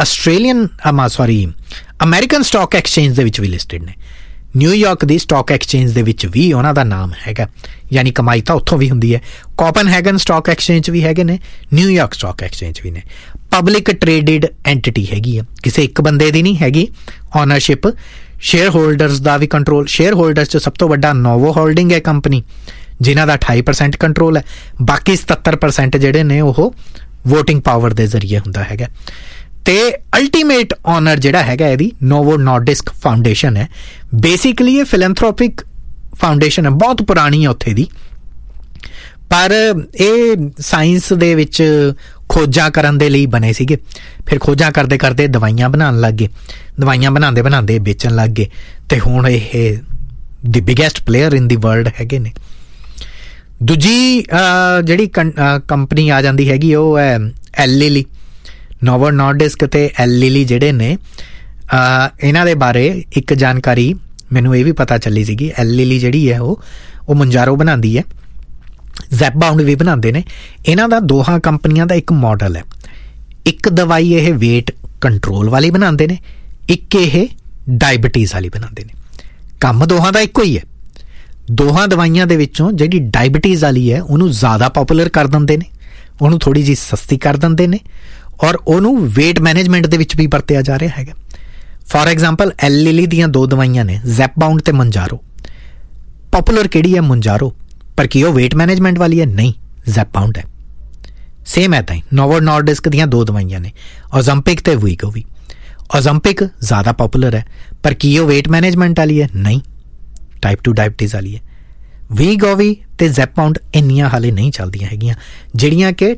ਅਮਰੀਕਨ ਸਟਾਕ ਐਕਸਚੇਂਜ ਦੇ ਵਿੱਚ ਵੀ ਲਿਸਟਡ ਨੇ। ਨਿਊਯਾਰਕ ਦੀ ਸਟਾਕ ਐਕਸਚੇਂਜ ਦੇ ਵਿੱਚ ਵੀ ਉਹਨਾਂ ਦਾ ਨਾਮ ਹੈਗਾ, ਯਾਨੀ ਕਮਾਈ ਤਾਂ ਉੱਥੋਂ ਵੀ ਹੁੰਦੀ ਹੈ। ਕੋਪਨਹੈਗਨ ਸਟਾਕ ਐਕਸਚੇਂਜ ਵੀ ਹੈਗੇ ਨੇ, ਨਿਊਯਾਰਕ ਸਟਾਕ ਐਕਸਚੇਂਜ ਵੀ ਨੇ। ਪਬਲਿਕ ਟ੍ਰੇਡਡ ਐਂਟੀਟੀ ਹੈਗੀ ਆ, ਕਿਸੇ ਇੱਕ ਬੰਦੇ ਦੀ ਨਹੀਂ ਹੈਗੀ ਓਨਰਸ਼ਿਪ। ਸ਼ੇਅਰ ਹੋਲਡਰਸ ਦਾ ਵੀ ਕੰਟਰੋਲ, ਸ਼ੇਅਰ ਹੋਲਡਰਸ 'ਚ ਸਭ ਤੋਂ ਵੱਡਾ ਨੋਵੋ ਹੋਲਡਿੰਗ ਹੈ ਕੰਪਨੀ, ਜਿਨ੍ਹਾਂ ਦਾ 28% ਕੰਟਰੋਲ ਹੈ। ਬਾਕੀ 77% ਜਿਹੜੇ ਨੇ ਉਹ ਵੋਟਿੰਗ ਪਾਵਰ ਦੇ ਜ਼ਰੀਏ ਹੁੰਦਾ ਹੈਗਾ। ਤੇ ਅਲਟੀਮੇਟ ਓਨਰ ਜਿਹੜਾ ਹੈਗਾ ਇਹਦੀ ਨੋਵੋ ਨੋਰਡਿਸਕ ਫਾਊਂਡੇਸ਼ਨ ਹੈ। ਬੇਸਿਕਲੀ ਇਹ ਫਿਲੈਂਥਰੋਪਿਕ ਫਾਊਂਡੇਸ਼ਨ ਹੈ, ਬਹੁਤ ਪੁਰਾਣੀ ਹੈ ਉੱਥੇ ਦੀ, ਪਰ ਇਹ ਸਾਇੰਸ ਦੇ ਵਿੱਚ ਖੋਜਾਂ ਕਰਨ ਦੇ ਲਈ ਬਣੇ ਸੀਗੇ। ਫਿਰ ਖੋਜਾਂ ਕਰਦੇ ਕਰਦੇ ਦਵਾਈਆਂ ਬਣਾਉਣ ਲੱਗ ਗਏ, ਦਵਾਈਆਂ ਬਣਾਉਂਦੇ ਬਣਾਉਂਦੇ ਵੇਚਣ ਲੱਗ ਗਏ, ਤੇ ਹੁਣ ਇਹ ਦੀ ਬਿਗੈਸਟ ਪਲੇਅਰ ਇਨ ਦੀ ਵਰਲਡ ਹੈਗੇ ਨੇ। ਦੂਜੀ ਜਿਹੜੀ ਕੰਪਨੀ ਆ ਜਾਂਦੀ ਹੈਗੀ ਉਹ ਹੈ ਐਲ ਲਿਲੀ। ਨੋਵੋ ਨੋਰਡਿਸਕ ਤੇ ਐਲ ਲਿਲੀ ਜਿਹੜੇ ਨੇ, ਇਹਨਾਂ ਦੇ ਬਾਰੇ ਇੱਕ ਜਾਣਕਾਰੀ ਮੈਨੂੰ ਇਹ ਵੀ ਪਤਾ ਚੱਲੀ ਸੀਗੀ। ਐਲ ਲਿਲੀ ਜਿਹੜੀ ਹੈ ਉਹ ਮੁੰਜਾਰੋ ਬਣਾਉਂਦੀ ਹੈ, ਜ਼ੈਪਬਾਊਂਡ ਵੀ ਬਣਾਉਂਦੇ ਨੇ। ਇਹਨਾਂ ਦਾ ਦੋਹਾਂ ਕੰਪਨੀਆਂ ਦਾ ਇੱਕ ਮਾਡਲ ਹੈ, ਇੱਕ ਦਵਾਈ ਇਹ ਵੇਟ ਕੰਟਰੋਲ ਵਾਲੀ ਬਣਾਉਂਦੇ ਨੇ, ਇੱਕ ਇਹ ਡਾਇਬਟੀਜ਼ ਵਾਲੀ ਬਣਾਉਂਦੇ ਨੇ। ਕੰਮ ਦੋਹਾਂ ਦਾ ਇੱਕੋ ਹੀ ਹੈ। ਦੋਹਾਂ ਦਵਾਈਆਂ ਦੇ ਵਿੱਚੋਂ ਜਿਹੜੀ ਡਾਇਬਟੀਜ਼ ਵਾਲੀ ਹੈ ਉਹਨੂੰ ਜ਼ਿਆਦਾ ਪੋਪੂਲਰ ਕਰ ਦਿੰਦੇ ਨੇ, ਉਹਨੂੰ ਥੋੜ੍ਹੀ ਜਿਹੀ ਸਸਤੀ ਕਰ ਦਿੰਦੇ ਨੇ, ਔਰ ਉਹਨੂੰ ਵੇਟ ਮੈਨੇਜਮੈਂਟ ਦੇ ਵਿੱਚ ਵੀ ਵਰਤਿਆ ਜਾ ਰਿਹਾ ਹੈਗਾ। ਫਾਰ ਐਗਜ਼ਾਮਪਲ ਐਲ ਲਿਲੀ ਦੀਆਂ ਦੋ ਦਵਾਈਆਂ ਨੇ, ਜ਼ੈਪਬਾਊਂਡ ਤੇ ਮੁੰਜਾਰੋ। ਪੋਪੂਲਰ ਕਿਹੜੀ ਹੈ? ਮੁੰਜਾਰੋ। ਪਰ ਕੀ ਉਹ ਵੇਟ ਮੈਨੇਜਮੈਂਟ ਵਾਲੀ ਹੈ? ਨਹੀਂ, ਜ਼ੈਪਬਾਊਂਡ ਹੈ। ਸੇਮ ਇੱਦਾਂ ਹੀ ਨੋਵੋ ਨੋਰਡਿਸਕ ਦੀਆਂ ਦੋ ਦਵਾਈਆਂ ਨੇ, ਓਜ਼ੈਂਪਿਕ ਤੇ ਵੀਗੋਵੀ। ਓਜ਼ੈਂਪਿਕ ਜ਼ਿਆਦਾ ਪੋਪੂਲਰ ਹੈ, ਪਰ ਕੀ ਉਹ ਵੇਟ ਮੈਨੇਜਮੈਂਟ ਵਾਲੀ ਹੈ? ਨਹੀਂ, ਟਾਈਪ 2 ਡਾਇਬਟੀਜ਼ ਵਾਲੀ ਹੈ। ਵੀਗੋਵੀ ਤੇ ਜ਼ੈਪਬਾਊਂਡ ਇੰਨੀਆਂ ਹਾਲੇ ਨਹੀਂ ਚੱਲਦੀਆਂ ਹੈਗੀਆਂ, ਜਿਹੜੀਆਂ ਕਿ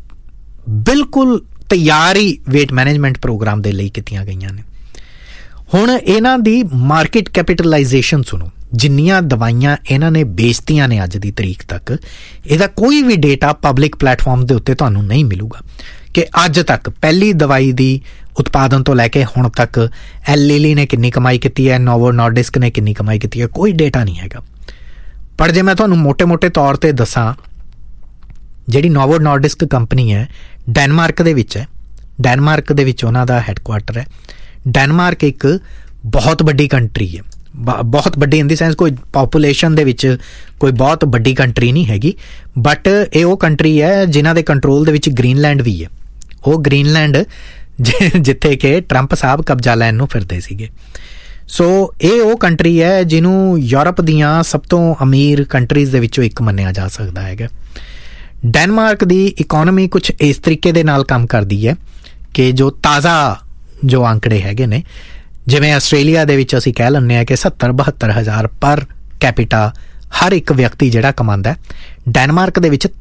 ਬਿਲਕੁਲ ਤਿਆਰ ਹੀ ਵੇਟ ਮੈਨੇਜਮੈਂਟ ਪ੍ਰੋਗਰਾਮ ਦੇ ਲਈ ਕੀਤੀਆਂ ਗਈਆਂ ਨੇ। ਹੁਣ ਇਹਨਾਂ ਦੀ ਮਾਰਕੀਟ ਕੈਪੀਟਲਾਈਜੇਸ਼ਨ ਸੁਣੋ, ਜਿੰਨੀਆਂ ਦਵਾਈਆਂ ਇਹਨਾਂ ਨੇ ਵੇਚਤੀਆਂ ਨੇ ਅੱਜ ਦੀ ਤਰੀਕ ਤੱਕ, ਇਹਦਾ ਕੋਈ ਵੀ ਡੇਟਾ ਪਬਲਿਕ ਪਲੇਟਫਾਰਮ ਦੇ ਉੱਤੇ ਤੁਹਾਨੂੰ ਨਹੀਂ ਮਿਲੂਗਾ ਕਿ ਅੱਜ ਤੱਕ ਪਹਿਲੀ ਦਵਾਈ ਦੀ ਉਤਪਾਦਨ ਤੋਂ ਲੈ ਕੇ ਹੁਣ ਤੱਕ ਐਲ ਲਿਲੀ ਨੇ ਕਿੰਨੀ ਕਮਾਈ ਕੀਤੀ ਹੈ, ਨੋਵੋ ਨੋਰਡਿਸਕ ਨੇ ਕਿੰਨੀ ਕਮਾਈ ਕੀਤੀ ਹੈ, ਕੋਈ ਡੇਟਾ ਨਹੀਂ ਹੈਗਾ। ਪਰ ਜੇ ਮੈਂ ਤੁਹਾਨੂੰ ਮੋਟੇ ਤੌਰ ਤੇ ਦੱਸਾਂ, ਜਿਹੜੀ ਨੋਵੋ ਨੋਰਡਿਸਕ ਕੰਪਨੀ ਹੈ ਡੈਨਮਾਰਕ ਦੇ ਵਿੱਚ ਹੈ। ਡੈਨਮਾਰਕ ਦੇ ਵਿੱਚ ਉਹਨਾਂ ਦਾ ਹੈੱਡਕੁਆਟਰ ਹੈ। ਡੈਨਮਾਰਕ ਇੱਕ ਬਹੁਤ ਵੱਡੀ ਕੰਟਰੀ ਹੈ, ਬਹੁਤ ਵੱਡੀ ਇਨ ਦੀ ਸੈਂਸ ਕੋਈ ਪਾਪੂਲੇਸ਼ਨ ਦੇ ਵਿੱਚ ਕੋਈ ਬਹੁਤ ਵੱਡੀ ਕੰਟਰੀ ਨਹੀਂ ਹੈਗੀ, ਬਟ ਇਹ ਉਹ ਕੰਟਰੀ ਹੈ ਜਿਨ੍ਹਾਂ ਦੇ ਕੰਟਰੋਲ ਦੇ ਵਿੱਚ ਗ੍ਰੀਨਲੈਂਡ ਵੀ ਹੈ। ਉਹ ਗ੍ਰੀਨਲੈਂਡ ਜਿੱਥੇ ਕਿ ਟਰੰਪ ਸਾਹਿਬ ਕਬਜ਼ਾ ਲੈਣ ਨੂੰ ਫਿਰਦੇ ਸੀਗੇ। ਸੋ ਇਹ ਉਹ ਕੰਟਰੀ ਹੈ ਜਿਹਨੂੰ ਯੂਰਪ ਦੀਆਂ ਸਭ ਤੋਂ ਅਮੀਰ ਕੰਟਰੀਜ਼ ਦੇ ਵਿੱਚੋਂ ਇੱਕ ਮੰਨਿਆ ਜਾ ਸਕਦਾ ਹੈਗਾ। ਡੈਨਮਾਰਕ ਦੀ ਇਕੋਨਮੀ ਕੁਛ ਇਸ ਤਰੀਕੇ ਦੇ ਨਾਲ ਕੰਮ ਕਰਦੀ ਹੈ ਕਿ ਜੋ ਤਾਜ਼ਾ ਜੋ ਅੰਕੜੇ ਹੈਗੇ ਨੇ, ਜਿਵੇਂ ਆਸਟ੍ਰੇਲੀਆ ਦੇ ਵਿੱਚ ਅਸੀਂ ਕਹਿ ਲੈਂਦੇ ਹਾਂ ਕਿ 70-72 ਹਜ਼ਾਰ ਪਰ ਕੈਪੀਟਾ ਹਰ ਇੱਕ ਵਿਅਕਤੀ ਜਿਹੜਾ ਕਮਾਉਂਦਾ, ਡੈਨਮਾਰਕ ਦੇ ਵਿੱਚ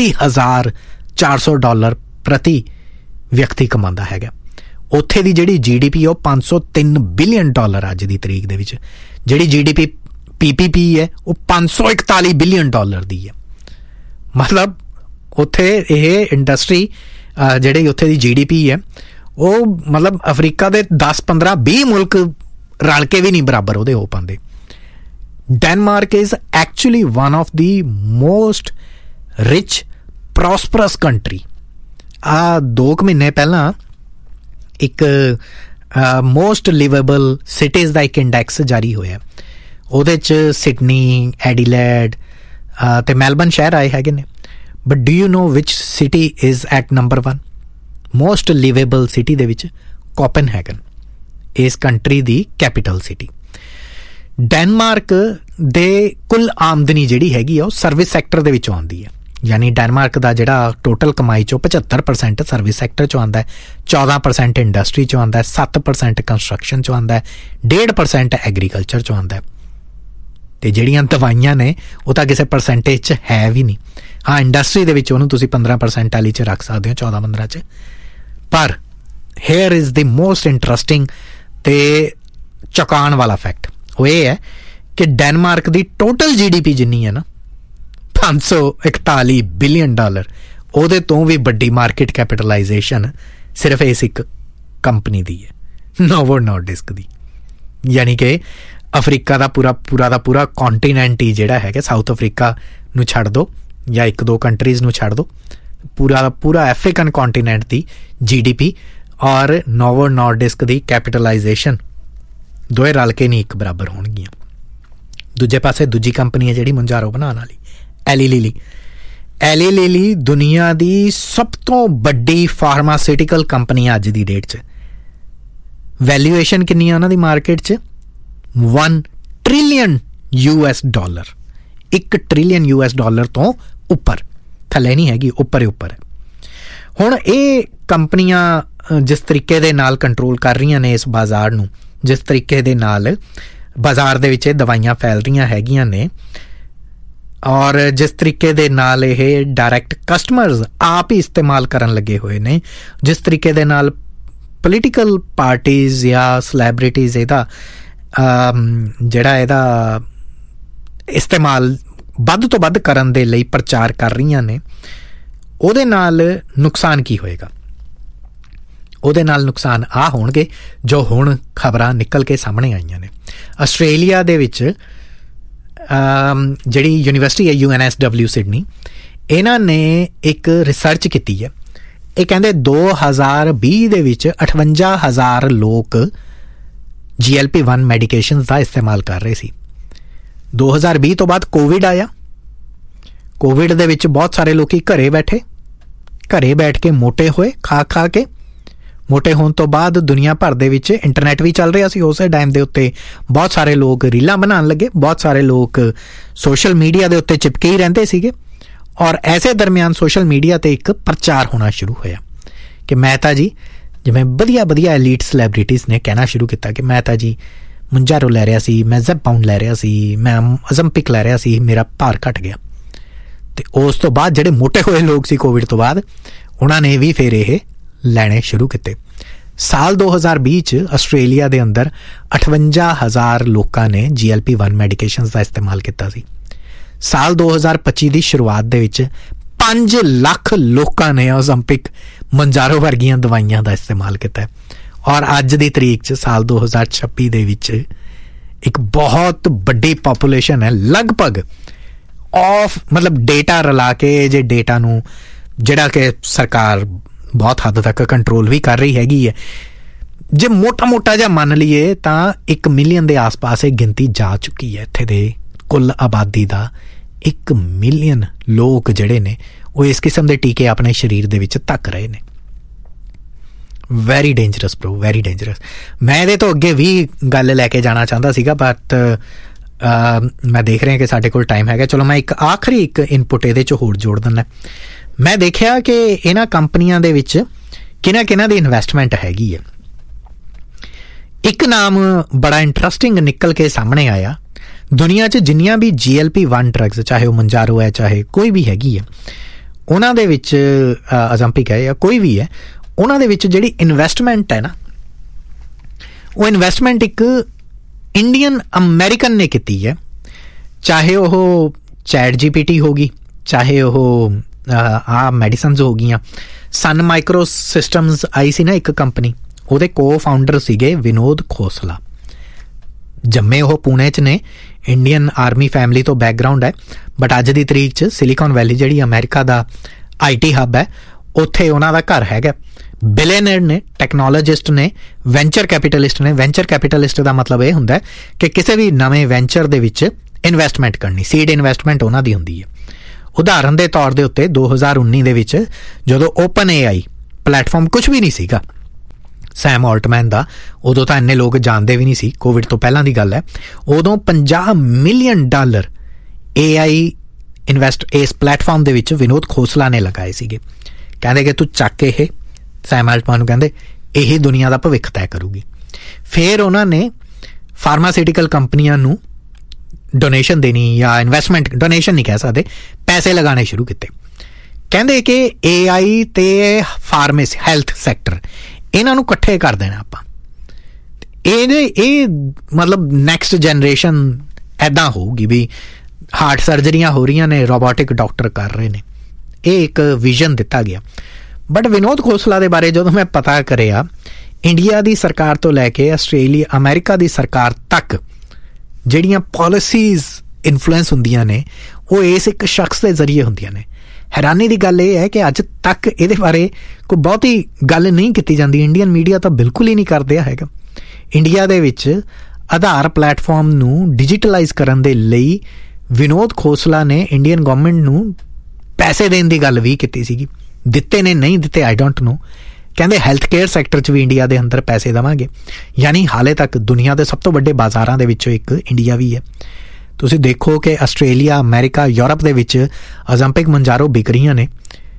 $83,400 ਪ੍ਰਤੀ ਵਿਅਕਤੀ ਕਮਾਉਂਦਾ ਹੈਗਾ। ਉੱਥੇ ਦੀ ਜਿਹੜੀ GDP ਉਹ $503 ਬਿਲੀਅਨ ਅੱਜ ਦੀ ਤਰੀਕ ਦੇ ਵਿੱਚ। ਜਿਹੜੀ GDP PPP ਹੈ ਉਹ $541 ਬਿਲੀਅਨ ਦੀ ਹੈ। ਮਤਲਬ ਉੱਥੇ ਇਹ ਇੰਡਸਟਰੀ ਜਿਹੜੀ ਉੱਥੇ ਦੀ GDP ਹੈ ਉਹ ਮਤਲਬ ਅਫਰੀਕਾ ਦੇ 10-15-20 ਮੁਲਕ ਰਲ ਕੇ ਵੀ ਨਹੀਂ ਬਰਾਬਰ ਉਹਦੇ ਹੋ ਪਾਉਂਦੇ। Denmark is actually one of the most rich ਪ੍ਰੋਸਪਰਸ country. 2 ਮਹੀਨੇ ਪਹਿਲਾਂ ਇੱਕ ਮੋਸਟ ਲਿਵੇਬਲ ਸਿਟੀਜ਼ ਦਾ ਇੱਕ ਇੰਡੈਕਸ ਜਾਰੀ ਹੋਇਆ, ਉਹਦੇ 'ਚ ਸਿਡਨੀ, ਐਡੀਲੇਡ ਤੇ ਮੈਲਬਨ ਸ਼ਹਿਰ ਆਏ ਹੈਗੇ ਨੇ। But do you know which city is at number 1 most liveable city ਦੇ ਵਿੱਚ? ਕੋਪਨਹੈਗਨ, ਇਸ ਕੰਟਰੀ ਦੀ ਕੈਪੀਟਲ ਸਿਟੀ। ਡੈਨਮਾਰਕ ਦੇ ਕੁੱਲ ਆਮਦਨੀ ਜਿਹੜੀ ਹੈਗੀ ਆ ਉਹ ਸਰਵਿਸ ਸੈਕਟਰ ਦੇ ਵਿੱਚੋਂ ਆਉਂਦੀ ਹੈ, ਯਾਨੀ ਡੈਨਮਾਰਕ ਦਾ ਜਿਹੜਾ ਟੋਟਲ ਕਮਾਈ 'ਚੋਂ 75% ਸਰਵਿਸ ਸੈਕਟਰ 'ਚੋਂ ਆਉਂਦਾ ਹੈ, 14% ਇੰਡਸਟਰੀ 'ਚੋਂ ਆਉਂਦਾ ਹੈ, 7% ਕੰਸਟਰਕਸ਼ਨ 'ਚੋਂ ਆਉਂਦਾ ਹੈ, 1.5% ਐਗਰੀਕਲਚਰ 'ਚੋਂ ਆਉਂਦਾ ਹੈ। ਅਤੇ ਜਿਹੜੀਆਂ ਦਵਾਈਆਂ ਨੇ ਉਹ ਤਾਂ ਕਿਸੇ ਪਰਸੈਂਟੇਜ 'ਚ ਹੈ ਵੀ ਨਹੀਂ। ਹਾਂ, ਇੰਡਸਟਰੀ ਦੇ ਵਿੱਚ ਉਹਨੂੰ ਤੁਸੀਂ 15% ਵਾਲੀ 'ਚ ਰੱਖ ਸਕਦੇ ਹੋ, 14-15 'ਚ। ਪਰ hair is the most interesting ਅਤੇ ਚੌਂਕਾਉਣ ਵਾਲਾ ਫੈਕਟ, ਉਹ ਇਹ ਹੈ ਕਿ ਡੈਨਮਾਰਕ ਦੀ ਟੋਟਲ GDP ਜਿੰਨੀ ਹੈ ਨਾ, $541 ਬਿਲੀਅਨ, ਉਹਦੇ ਤੋਂ ਵੀ ਵੱਡੀ ਮਾਰਕੀਟ ਕੈਪੀਟਲਾਈਜੇਸ਼ਨ ਸਿਰਫ ਇਸ ਇੱਕ ਕੰਪਨੀ ਦੀ ਹੈ, ਨੋਵੋ ਨੋਰਡਿਸਕ ਦੀ। ਯਾਨੀ ਕਿ ਅਫਰੀਕਾ ਦਾ ਪੂਰਾ ਕੌਂਟੀਨੈਂਟ ਹੀ ਜਿਹੜਾ ਹੈਗਾ, ਸਾਊਥ ਅਫਰੀਕਾ ਨੂੰ ਛੱਡ ਦਿਓ ਜਾਂ 1-2 ਕੰਟਰੀਜ਼ ਨੂੰ ਛੱਡ ਦਿਓ, ਪੂਰਾ ਅਫਰੀਕਨ ਕੌਂਟੀਨੈਂਟ ਦੀ GDP ਔਰ ਨੋਵੋ ਨੋਰਡਿਸਕ ਦੀ ਕੈਪੀਟਲਾਈਜੇਸ਼ਨ ਦੋਵੇਂ ਰਲ ਕੇ ਨਹੀਂ ਇੱਕ ਬਰਾਬਰ ਹੋਣਗੀਆਂ। ਦੂਜੇ ਪਾਸੇ ਦੂਜੀ ਕੰਪਨੀ ਹੈ ਜਿਹੜੀ ਮੁੰਜਾਰੋ ਬਣਾਉਣ ਵਾਲੀ, ਐਲੀ ਲਿਲੀ ਦੁਨੀਆ ਦੀ ਸਭ ਤੋਂ ਵੱਡੀ ਫਾਰਮਾਸਿਊਟੀਕਲ ਕੰਪਨੀ ਅੱਜ ਦੀ ਡੇਟ 'ਚ। ਵੈਲਿਊਏਸ਼ਨ ਕਿੰਨੀ ਆ ਉਹਨਾਂ ਦੀ ਮਾਰਕੀਟ 'ਚ? $1 ਟ੍ਰਿਲੀਅਨ, $1 ਟ੍ਰਿਲੀਅਨ ਤੋਂ ਉੱਪਰ, ਥੱਲੇ ਨਹੀਂ ਹੈਗੀ, ਉੱਪਰ ਹੈ। ਹੁਣ ਇਹ ਕੰਪਨੀਆਂ ਜਿਸ ਤਰੀਕੇ ਦੇ ਨਾਲ ਕੰਟਰੋਲ ਕਰ ਰਹੀਆਂ ਨੇ ਇਸ ਬਾਜ਼ਾਰ ਨੂੰ, ਜਿਸ ਤਰੀਕੇ ਦੇ ਨਾਲ ਬਾਜ਼ਾਰ ਦੇ ਵਿੱਚ ਇਹ ਦਵਾਈਆਂ ਫੈਲ ਰਹੀਆਂ ਹੈਗੀਆਂ ਨੇ, ਔਰ ਜਿਸ ਤਰੀਕੇ ਦੇ ਨਾਲ ਇਹ ਡਾਇਰੈਕਟ ਕਸਟਮਰਸ ਆਪ ਹੀ ਇਸਤੇਮਾਲ ਕਰਨ ਲੱਗੇ ਹੋਏ ਨੇ, ਜਿਸ ਤਰੀਕੇ ਦੇ ਨਾਲ ਪੋਲੀਟੀਕਲ ਪਾਰਟੀਜ਼ ਜਾਂ ਸੈਲੈਬ੍ਰਿਟੀਜ਼ ਇਹਦਾ ਇਸਤੇਮਾਲ ਵੱਧ ਤੋਂ ਵੱਧ ਕਰਨ ਦੇ ਲਈ ਪ੍ਰਚਾਰ ਕਰ ਰਹੀਆਂ ਨੇ, ਉਹਦੇ ਨਾਲ ਨੁਕਸਾਨ ਕੀ ਹੋਏਗਾ? ਉਹਦੇ ਨਾਲ ਨੁਕਸਾਨ ਆ ਹੋਣਗੇ ਜੋ ਹੁਣ ਖਬਰਾਂ ਨਿਕਲ ਕੇ ਸਾਹਮਣੇ ਆਈਆਂ ਨੇ। ਆਸਟ੍ਰੇਲੀਆ ਦੇ ਵਿੱਚ ਜਿਹੜੀ ਯੂਨੀਵਰਸਿਟੀ ਹੈ UNSW ਸਿਡਨੀ, ਇਹਨਾਂ ਨੇ ਇੱਕ ਰਿਸਰਚ ਕੀਤੀ ਹੈ। ਇਹ ਕਹਿੰਦੇ 2020 ਦੇ ਵਿੱਚ 58,000 ਲੋਕ GLP-1 ਮੈਡੀਕੇਸ਼ਨਸ ਦਾ ਇਸਤੇਮਾਲ ਕਰ ਰਹੇ ਸੀ। 2020 ਤੋਂ ਬਾਅਦ ਕੋਵਿਡ ਆਇਆ। ਕੋਵਿਡ ਦੇ ਵਿੱਚ ਬਹੁਤ ਸਾਰੇ ਲੋਕੀ ਘਰੇ ਬੈਠ ਕੇ ਮੋਟੇ ਹੋਏ, ਖਾ ਕੇ। ਮੋਟੇ ਹੋਣ ਤੋਂ ਬਾਅਦ ਦੁਨੀਆ ਭਰ ਦੇ ਵਿੱਚ ਇੰਟਰਨੈਟ ਵੀ ਚੱਲ ਰਿਹਾ ਸੀ ਉਸੇ ਟਾਈਮ ਦੇ ਉੱਤੇ, ਬਹੁਤ ਸਾਰੇ ਲੋਕ ਰੀਲਾਂ ਬਣਾਉਣ ਲੱਗੇ, ਬਹੁਤ ਸਾਰੇ ਲੋਕ ਸੋਸ਼ਲ ਮੀਡੀਆ ਦੇ ਉੱਤੇ ਚਿਪਕੇ ਹੀ ਰਹਿੰਦੇ ਸੀਗੇ। ਔਰ ਐਸੇ ਦਰਮਿਆਨ ਸੋਸ਼ਲ ਮੀਡੀਆ 'ਤੇ ਇੱਕ ਪ੍ਰਚਾਰ ਹੋਣਾ ਸ਼ੁਰੂ ਹੋਇਆ ਕਿ ਮੈਂ ਤਾਂ ਜੀ, ਜਿਵੇਂ ਵਧੀਆ ਐਲੀਟ ਸੈਲੈਬ੍ਰਿਟੀਜ਼ ਨੇ ਕਹਿਣਾ ਸ਼ੁਰੂ ਕੀਤਾ ਕਿ ਮੈਂ ਤਾਂ ਜੀ ਮੁੰਜਾਰੋ ਲੈ ਰਿਹਾ ਸੀ, ਮੈਂ ਜ਼ੈਪਾਊਂਡ ਲੈ ਰਿਹਾ ਸੀ, ਮੈਂ ਅਜ਼ੰਪਿਕ ਲੈ ਰਿਹਾ ਸੀ, ਮੇਰਾ ਭਾਰ ਘਟ ਗਿਆ। ਅਤੇ ਉਸ ਤੋਂ ਬਾਅਦ ਜਿਹੜੇ ਮੋਟੇ ਹੋਏ ਲੋਕ ਸੀ ਕੋਵਿਡ ਤੋਂ ਬਾਅਦ, ਉਹਨਾਂ ਨੇ ਵੀ ਫਿਰ ਇਹ ਲੈਣੇ ਸ਼ੁਰੂ ਕੀਤੇ। ਸਾਲ 2020 'ਚ ਆਸਟ੍ਰੇਲੀਆ ਦੇ ਅੰਦਰ 58,000 ਲੋਕਾਂ ਨੇ GLP-1 ਮੈਡੀਕੇਸ਼ਨਸ ਦਾ ਇਸਤੇਮਾਲ ਕੀਤਾ ਸੀ। ਸਾਲ 2025 ਦੀ ਸ਼ੁਰੂਆਤ ਦੇ ਵਿੱਚ 5 ਲੱਖ ਲੋਕਾਂ ਨੇ ਓਜ਼ੈਂਪਿਕ, ਮੰਜਾਰੋ ਵਰਗੀਆਂ ਦਵਾਈਆਂ ਦਾ ਇਸਤੇਮਾਲ ਕੀਤਾ। ਔਰ ਅੱਜ ਦੀ ਤਰੀਕ 'ਚ ਸਾਲ 2026 ਦੇ ਵਿੱਚ ਇੱਕ ਬਹੁਤ ਵੱਡੀ ਪਾਪੂਲੇਸ਼ਨ ਹੈ, ਲਗਭਗ ਮਤਲਬ ਡੇਟਾ ਰਲਾ ਕੇ, ਜੇ ਡੇਟਾ ਨੂੰ ਜਿਹੜਾ ਕਿ ਸਰਕਾਰ ਬਹੁਤ ਹੱਦ ਤੱਕ ਕੰਟਰੋਲ ਵੀ ਕਰ ਰਹੀ ਹੈਗੀ ਹੈ, ਜੇ ਮੋਟਾ ਜਿਹਾ ਮੰਨ ਲਈਏ ਤਾਂ 1 ਮਿਲੀਅਨ ਦੇ ਆਸ-ਪਾਸ ਇਹ ਗਿਣਤੀ ਜਾ ਚੁੱਕੀ ਹੈ। ਇੱਥੇ ਦੇ ਕੁੱਲ ਆਬਾਦੀ ਦਾ 1 ਮਿਲੀਅਨ ਲੋਕ ਜਿਹੜੇ ਨੇ ਉਹ ਇਸ ਕਿਸਮ ਦੇ ਟੀਕੇ ਆਪਣੇ ਸਰੀਰ ਦੇ ਵਿੱਚ ਧੱਕ ਰਹੇ ਨੇ। Very dangerous bro, very dangerous. ਮੈਂ ਇਹਦੇ ਤੋਂ ਅੱਗੇ ਵੀ ਗੱਲ ਲੈ ਕੇ ਜਾਣਾ ਚਾਹੁੰਦਾ ਸੀਗਾ, ਬਟ ਮੈਂ ਦੇਖ ਰਿਹਾ ਕਿ ਸਾਡੇ ਕੋਲ ਟਾਈਮ ਹੈਗਾ। ਚਲੋ ਮੈਂ ਇੱਕ ਆਖਰੀ ਇਨਪੁਟ ਇਹਦੇ 'ਚ ਹੋਰ ਜੋੜ ਦਿੰਦਾ। ਮੈਂ ਦੇਖਿਆ ਕਿ ਇਹਨਾਂ ਕੰਪਨੀਆਂ ਦੇ ਵਿੱਚ ਕਿਹਨਾਂ ਦੀ ਇਨਵੈਸਟਮੈਂਟ ਹੈਗੀ ਹੈ। ਇੱਕ ਨਾਮ ਬੜਾ ਇੰਟਰਸਟਿੰਗ ਨਿਕਲ ਕੇ ਸਾਹਮਣੇ ਆਇਆ। ਦੁਨੀਆ 'ਚ ਜਿੰਨੀਆਂ ਵੀ GLP-1 ਡਰੱਗਸ, ਚਾਹੇ ਉਹ ਮੰਜਾਰੋ ਹੈ, ਚਾਹੇ ਕੋਈ ਵੀ ਹੈਗੀ ਹੈ, ਉਹਨਾਂ ਦੇ ਵਿੱਚ ਅਜ਼ੰਪਿਕ ਹੈ ਜਾਂ ਕੋਈ ਵੀ ਹੈ, ਉਹਨਾਂ ਦੇ ਵਿੱਚ ਜਿਹੜੀ ਇਨਵੈਸਟਮੈਂਟ ਹੈ ਨਾ, ਉਹ ਇਨਵੈਸਟਮੈਂਟ ਇੱਕ ਇੰਡੀਅਨ ਅਮਰੀਕਨ ਨੇ ਕੀਤੀ ਹੈ। ਚਾਹੇ ਉਹ ਚੈਟ GPT ਹੋ ਗਈ, ਚਾਹੇ ਉਹ ਮੈਡੀਸਨਸ ਹੋ ਗਈਆਂ। ਸਨ ਮਾਈਕਰੋ ਸਿਸਟਮਸ ਆਈ ਸੀ ਨਾ ਇੱਕ ਕੰਪਨੀ, ਉਹਦੇ ਕੋ-ਫਾਊਂਡਰ ਸੀਗੇ ਵਿਨੋਦ ਖੋਸਲਾ। ਜੰਮੇ ਉਹ ਪੂਣੇ 'ਚ ਨੇ, ਇੰਡੀਅਨ ਆਰਮੀ ਫੈਮਿਲੀ ਤੋਂ ਬੈਕਗਰਾਊਂਡ ਹੈ, ਬਟ ਅੱਜ ਦੀ ਤਰੀਕ 'ਚ ਸਿਲੀਕਨ ਵੈਲੀ ਜਿਹੜੀ ਅਮਰੀਕਾ ਦਾ IT ਹੱਬ ਹੈ, ਉੱਥੇ ਉਹਨਾਂ ਦਾ ਘਰ ਹੈਗਾ। ਬਿਲੀਅਨਰ ਨੇ, ਟੈਕਨੋਲੋਜਿਸਟ ਨੇ, ਵੈਂਚਰ ਕੈਪੀਟਲਿਸਟ ਨੇ। ਵੈਂਚਰ ਕੈਪੀਟਲਿਸਟ ਦਾ ਮਤਲਬ ਇਹ ਹੁੰਦਾ ਕਿ ਕਿਸੇ ਵੀ ਨਵੇਂ ਵੈਂਚਰ ਦੇ ਵਿੱਚ ਇਨਵੈਸਟਮੈਂਟ ਕਰਨੀ, ਸੀਡ ਇਨਵੈਸਟਮੈਂਟ ਉਹਨਾਂ ਦੀ ਹੁੰਦੀ ਹੈ। ਉਦਾਹਰਨ ਦੇ ਤੌਰ ਦੇ ਉੱਤੇ 2019 ਦੇ ਵਿੱਚ ਜਦੋਂ ਓਪਨ AI ਪਲੇਟਫਾਰਮ ਕੁਝ ਵੀ ਨਹੀਂ ਸੀਗਾ ਸੈਮ ਆਲਟਮੈਨ ਦਾ, ਉਦੋਂ ਤਾਂ ਇੰਨੇ ਲੋਕ ਜਾਣਦੇ ਵੀ ਨਹੀਂ ਸੀ, ਕੋਵਿਡ ਤੋਂ ਪਹਿਲਾਂ ਦੀ ਗੱਲ ਹੈ, ਉਦੋਂ $50 ਮਿਲੀਅਨ AI ਇਨਵੈਸਟ ਇਸ ਪਲੇਟਫਾਰਮ ਦੇ ਵਿੱਚ ਵਿਨੋਦ ਖੋਸਲਾ ਨੇ ਲਗਾਏ ਸੀਗੇ। ਕਹਿੰਦੇ ਕਿ ਤੂੰ ਚੱਕ ਇਹ, ਸੈਮ ਆਲਟਮੈਨ ਨੂੰ ਕਹਿੰਦੇ ਇਹੀ ਦੁਨੀਆ ਦਾ ਭਵਿੱਖ ਤੈਅ ਕਰੂਗੀ। ਫਿਰ ਉਹਨਾਂ ਨੇ ਫਾਰਮਾਸਿਊਟੀਕਲ ਕੰਪਨੀਆਂ ਨੂੰ ਡੋਨੇਸ਼ਨ ਦੇਣੀ ਜਾਂ ਇਨਵੈਸਟਮੈਂਟ, ਡੋਨੇਸ਼ਨ ਨਹੀਂ ਕਹਿ ਸਕਦੇ, ਪੈਸੇ ਲਗਾਉਣੇ ਸ਼ੁਰੂ ਕੀਤੇ। ਕਹਿੰਦੇ ਕਿ AI ਤੇ ਫਾਰਮੇਸੀ, ਹੈਲਥ ਸੈਕਟਰ, ਇਹਨਾਂ ਨੂੰ ਇਕੱਠੇ ਕਰ ਦੇਣਾ ਆਪਾਂ। ਇਹ ਮਤਲਬ ਨੈਕਸਟ ਜਨਰੇਸ਼ਨ ਐਦਾਂ ਹੋਊਗੀ ਵੀ ਹਾਰਟ ਸਰਜਰੀਆਂ ਹੋ ਰਹੀਆਂ ਨੇ, ਰੋਬੋਟਿਕ ਡਾਕਟਰ ਕਰ ਰਹੇ ਨੇ। ਇਹ ਇੱਕ ਵਿਜ਼ਨ ਦਿੱਤਾ ਗਿਆ। ਬਟ ਵਿਨੋਦ ਖੋਸਲਾ ਦੇ ਬਾਰੇ ਜਦੋਂ ਮੈਂ ਪਤਾ ਕਰਿਆ, ਇੰਡੀਆ ਦੀ ਸਰਕਾਰ ਤੋਂ ਲੈ ਕੇ ਆਸਟ੍ਰੇਲੀਆ, ਅਮਰੀਕਾ ਦੀ ਸਰਕਾਰ ਤੱਕ ਜਿਹੜੀਆਂ ਪਾਲਿਸੀਜ਼ ਇਨਫਲੂਐਂਸ ਹੁੰਦੀਆਂ ਨੇ ਉਹ ਇਸ ਇੱਕ ਸ਼ਖਸ ਦੇ ਜ਼ਰੀਏ ਹੁੰਦੀਆਂ ਨੇ। ਹੈਰਾਨੀ ਦੀ ਗੱਲ ਇਹ ਹੈ ਕਿ ਅੱਜ ਤੱਕ ਇਹਦੇ ਬਾਰੇ ਕੋਈ ਬਹੁਤੀ ਗੱਲ ਨਹੀਂ ਕੀਤੀ ਜਾਂਦੀ। ਇੰਡੀਅਨ ਮੀਡੀਆ ਤਾਂ ਬਿਲਕੁਲ ਹੀ ਨਹੀਂ ਕਰਦਿਆ ਹੈਗਾ। ਇੰਡੀਆ ਦੇ ਵਿੱਚ ਆਧਾਰ ਪਲੇਟਫਾਰਮ ਨੂੰ ਡਿਜੀਟਲਾਈਜ਼ ਕਰਨ ਦੇ ਲਈ ਵਿਨੋਦ ਖੋਸਲਾ ਨੇ ਇੰਡੀਅਨ ਗਵਰਨਮੈਂਟ ਨੂੰ ਪੈਸੇ ਦੇਣ ਦੀ ਗੱਲ ਵੀ ਕੀਤੀ ਸੀਗੀ। ਦਿੱਤੇ ਨੇ, ਨਹੀਂ ਦਿੱਤੇ, ਆਈ ਡੋਂਟ ਨੋ। ਕਹਿੰਦੇ ਹੈਲਥ ਕੇਅਰ ਸੈਕਟਰ 'ਚ ਵੀ ਇੰਡੀਆ ਦੇ ਅੰਦਰ ਪੈਸੇ ਦੇਵਾਂਗੇ। ਯਾਨੀ ਹਾਲੇ ਤੱਕ ਦੁਨੀਆ ਦੇ ਸਭ ਤੋਂ ਵੱਡੇ ਬਾਜ਼ਾਰਾਂ ਦੇ ਵਿੱਚੋਂ ਇੱਕ ਇੰਡੀਆ ਵੀ ਹੈ। ਤੁਸੀਂ ਦੇਖੋ ਕਿ ਆਸਟ੍ਰੇਲੀਆ, ਅਮਰੀਕਾ, ਯੂਰਪ ਦੇ ਵਿੱਚ ਓਲੰਪਿਕ ਮੰਜਾਰੋ ਵਿਕ ਰਹੀਆਂ ਨੇ।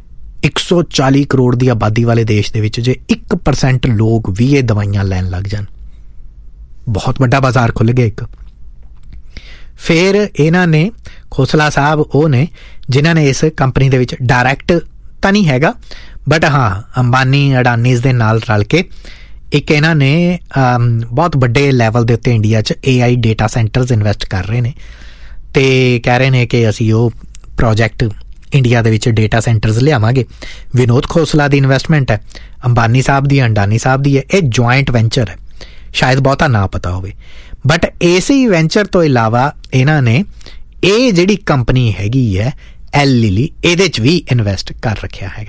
140 ਕਰੋੜ ਦੀ ਆਬਾਦੀ ਵਾਲੇ ਦੇਸ਼ ਦੇ ਵਿੱਚ ਜੇ 1% ਲੋਕ ਵੀ ਇਹ ਦਵਾਈਆਂ ਲੈਣ ਲੱਗ ਜਾਣ, ਬਹੁਤ ਵੱਡਾ ਬਾਜ਼ਾਰ ਖੁੱਲ੍ਹ ਗਿਆ ਇੱਕ। ਫਿਰ ਇਹਨਾਂ ਨੇ, ਖੋਸਲਾ ਸਾਹਿਬ ਉਹ ਨੇ ਜਿਨ੍ਹਾਂ ਨੇ ਇਸ ਕੰਪਨੀ ਦੇ ਵਿੱਚ ਡਾਇਰੈਕਟ ਤਾਂ ਨਹੀਂ ਹੈਗਾ, ਬਟ ਹਾਂ ਅੰਬਾਨੀ, ਅਡਾਨੀਜ਼ ਦੇ ਨਾਲ ਰਲ ਕੇ ਇੱਕ ਇਹਨਾਂ ਨੇ ਬਹੁਤ ਵੱਡੇ ਲੈਵਲ ਦੇ ਉੱਤੇ ਇੰਡੀਆ 'ਚ AI ਡੇਟਾ ਸੈਂਟਰਸ ਇਨਵੈਸਟ ਕਰ ਰਹੇ ਨੇ ਅਤੇ ਕਹਿ ਰਹੇ ਨੇ ਕਿ ਅਸੀਂ ਉਹ ਪ੍ਰੋਜੈਕਟ ਇੰਡੀਆ ਦੇ ਵਿੱਚ ਡੇਟਾ ਸੈਂਟਰਸ ਲਿਆਵਾਂਗੇ। ਵਿਨੋਦ ਖੋਸਲਾ ਦੀ ਇਨਵੈਸਟਮੈਂਟ ਹੈ, ਅੰਬਾਨੀ ਸਾਹਿਬ ਦੀ, ਅਡਾਨੀ ਸਾਹਿਬ ਦੀ ਹੈ। ਇਹ ਜੁਆਇੰਟ ਵੈਂਚਰ ਹੈ, ਸ਼ਾਇਦ ਬਹੁਤਾ ਨਾ ਪਤਾ ਹੋਵੇ। ਬਟ ਇਸੇ ਵੈਂਚਰ ਤੋਂ ਇਲਾਵਾ ਇਹਨਾਂ ਨੇ ਇਹ ਜਿਹੜੀ ਕੰਪਨੀ ਹੈਗੀ ਹੈ ਐਲ, ਇਹਦੇ 'ਚ ਵੀ ਇਨਵੈਸਟ ਕਰ ਰੱਖਿਆ ਹੈਗਾ।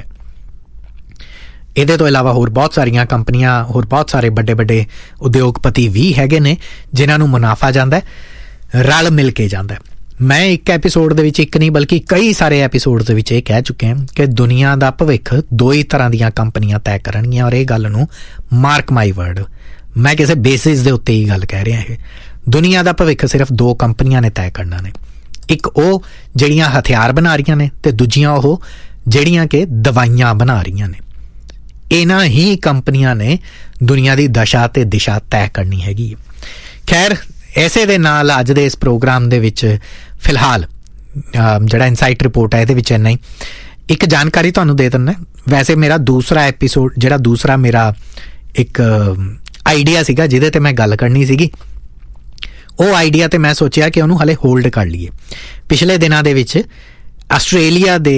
ਇਹਦੇ ਤੋਂ ਇਲਾਵਾ ਹੋਰ ਬਹੁਤ ਸਾਰੀਆਂ ਕੰਪਨੀਆਂ, ਹੋਰ ਬਹੁਤ ਸਾਰੇ ਵੱਡੇ ਵੱਡੇ ਉਦਯੋਗਪਤੀ ਵੀ ਹੈਗੇ ਨੇ ਜਿਨ੍ਹਾਂ ਨੂੰ ਮੁਨਾਫਾ ਜਾਂਦਾ, ਰਲ ਮਿਲ ਕੇ ਜਾਂਦਾ। ਮੈਂ ਇੱਕ ਐਪੀਸੋਡ ਦੇ ਵਿੱਚ, ਇੱਕ ਨਹੀਂ ਬਲਕਿ ਕਈ ਸਾਰੇ ਐਪੀਸੋਡ ਦੇ ਵਿੱਚ ਇਹ ਕਹਿ ਚੁੱਕੇ ਹਾਂ ਕਿ ਦੁਨੀਆ ਦਾ ਭਵਿੱਖ ਦੋ ਹੀ ਤਰ੍ਹਾਂ ਦੀਆਂ ਕੰਪਨੀਆਂ ਤੈਅ ਕਰਨਗੀਆਂ। ਔਰ ਇਹ ਗੱਲ ਨੂੰ ਮਾਰਕ ਮਾਈ ਵਰਡ, ਮੈਂ ਕਿਸੇ ਬੇਸਿਸ ਦੇ ਉੱਤੇ ਹੀ ਗੱਲ ਕਹਿ ਰਿਹਾ। ਇਹ ਦੁਨੀਆ ਦਾ ਭਵਿੱਖ ਸਿਰਫ ਦੋ ਕੰਪਨੀਆਂ ਨੇ ਤੈਅ ਕਰਨਾ ਨੇ। ਇੱਕ ਉਹ ਜਿਹੜੀਆਂ ਹਥਿਆਰ ਬਣਾ ਰਹੀਆਂ ਨੇ ਅਤੇ ਦੂਜੀਆਂ ਉਹ ਜਿਹੜੀਆਂ ਕਿ ਦਵਾਈਆਂ ਬਣਾ ਰਹੀਆਂ ਨੇ। ਇਹਨਾਂ ਹੀ ਕੰਪਨੀਆਂ ਨੇ ਦੁਨੀਆ ਦੀ ਦਸ਼ਾ ਤੇ ਦਿਸ਼ਾ ਤੈਅ ਕਰਨੀ ਹੈਗੀ ਹੈ। ਖੈਰ, ਇਸੇ ਦੇ ਨਾਲ ਅੱਜ ਦੇ ਇਸ ਪ੍ਰੋਗਰਾਮ ਦੇ ਵਿੱਚ ਫਿਲਹਾਲ ਜਿਹੜਾ ਇਨਸਾਈਟ ਰਿਪੋਰਟ ਹੈ ਇਹਦੇ ਵਿੱਚ ਇੰਨਾ ਹੀ। ਇੱਕ ਜਾਣਕਾਰੀ ਤੁਹਾਨੂੰ ਦੇ ਦਿੰਦਾ, ਵੈਸੇ ਮੇਰਾ ਦੂਸਰਾ ਐਪੀਸੋਡ, ਜਿਹੜਾ ਦੂਸਰਾ ਮੇਰਾ ਇੱਕ ਆਈਡੀਆ ਸੀਗਾ ਜਿਹਦੇ 'ਤੇ ਮੈਂ ਗੱਲ ਕਰਨੀ ਸੀਗੀ, ਉਹ ਆਈਡੀਆ 'ਤੇ ਮੈਂ ਸੋਚਿਆ ਕਿ ਉਹਨੂੰ ਹਾਲੇ ਹੋਲਡ ਕਰ ਲਈਏ। ਪਿਛਲੇ ਦਿਨਾਂ ਦੇ ਵਿੱਚ ਆਸਟ੍ਰੇਲੀਆ ਦੇ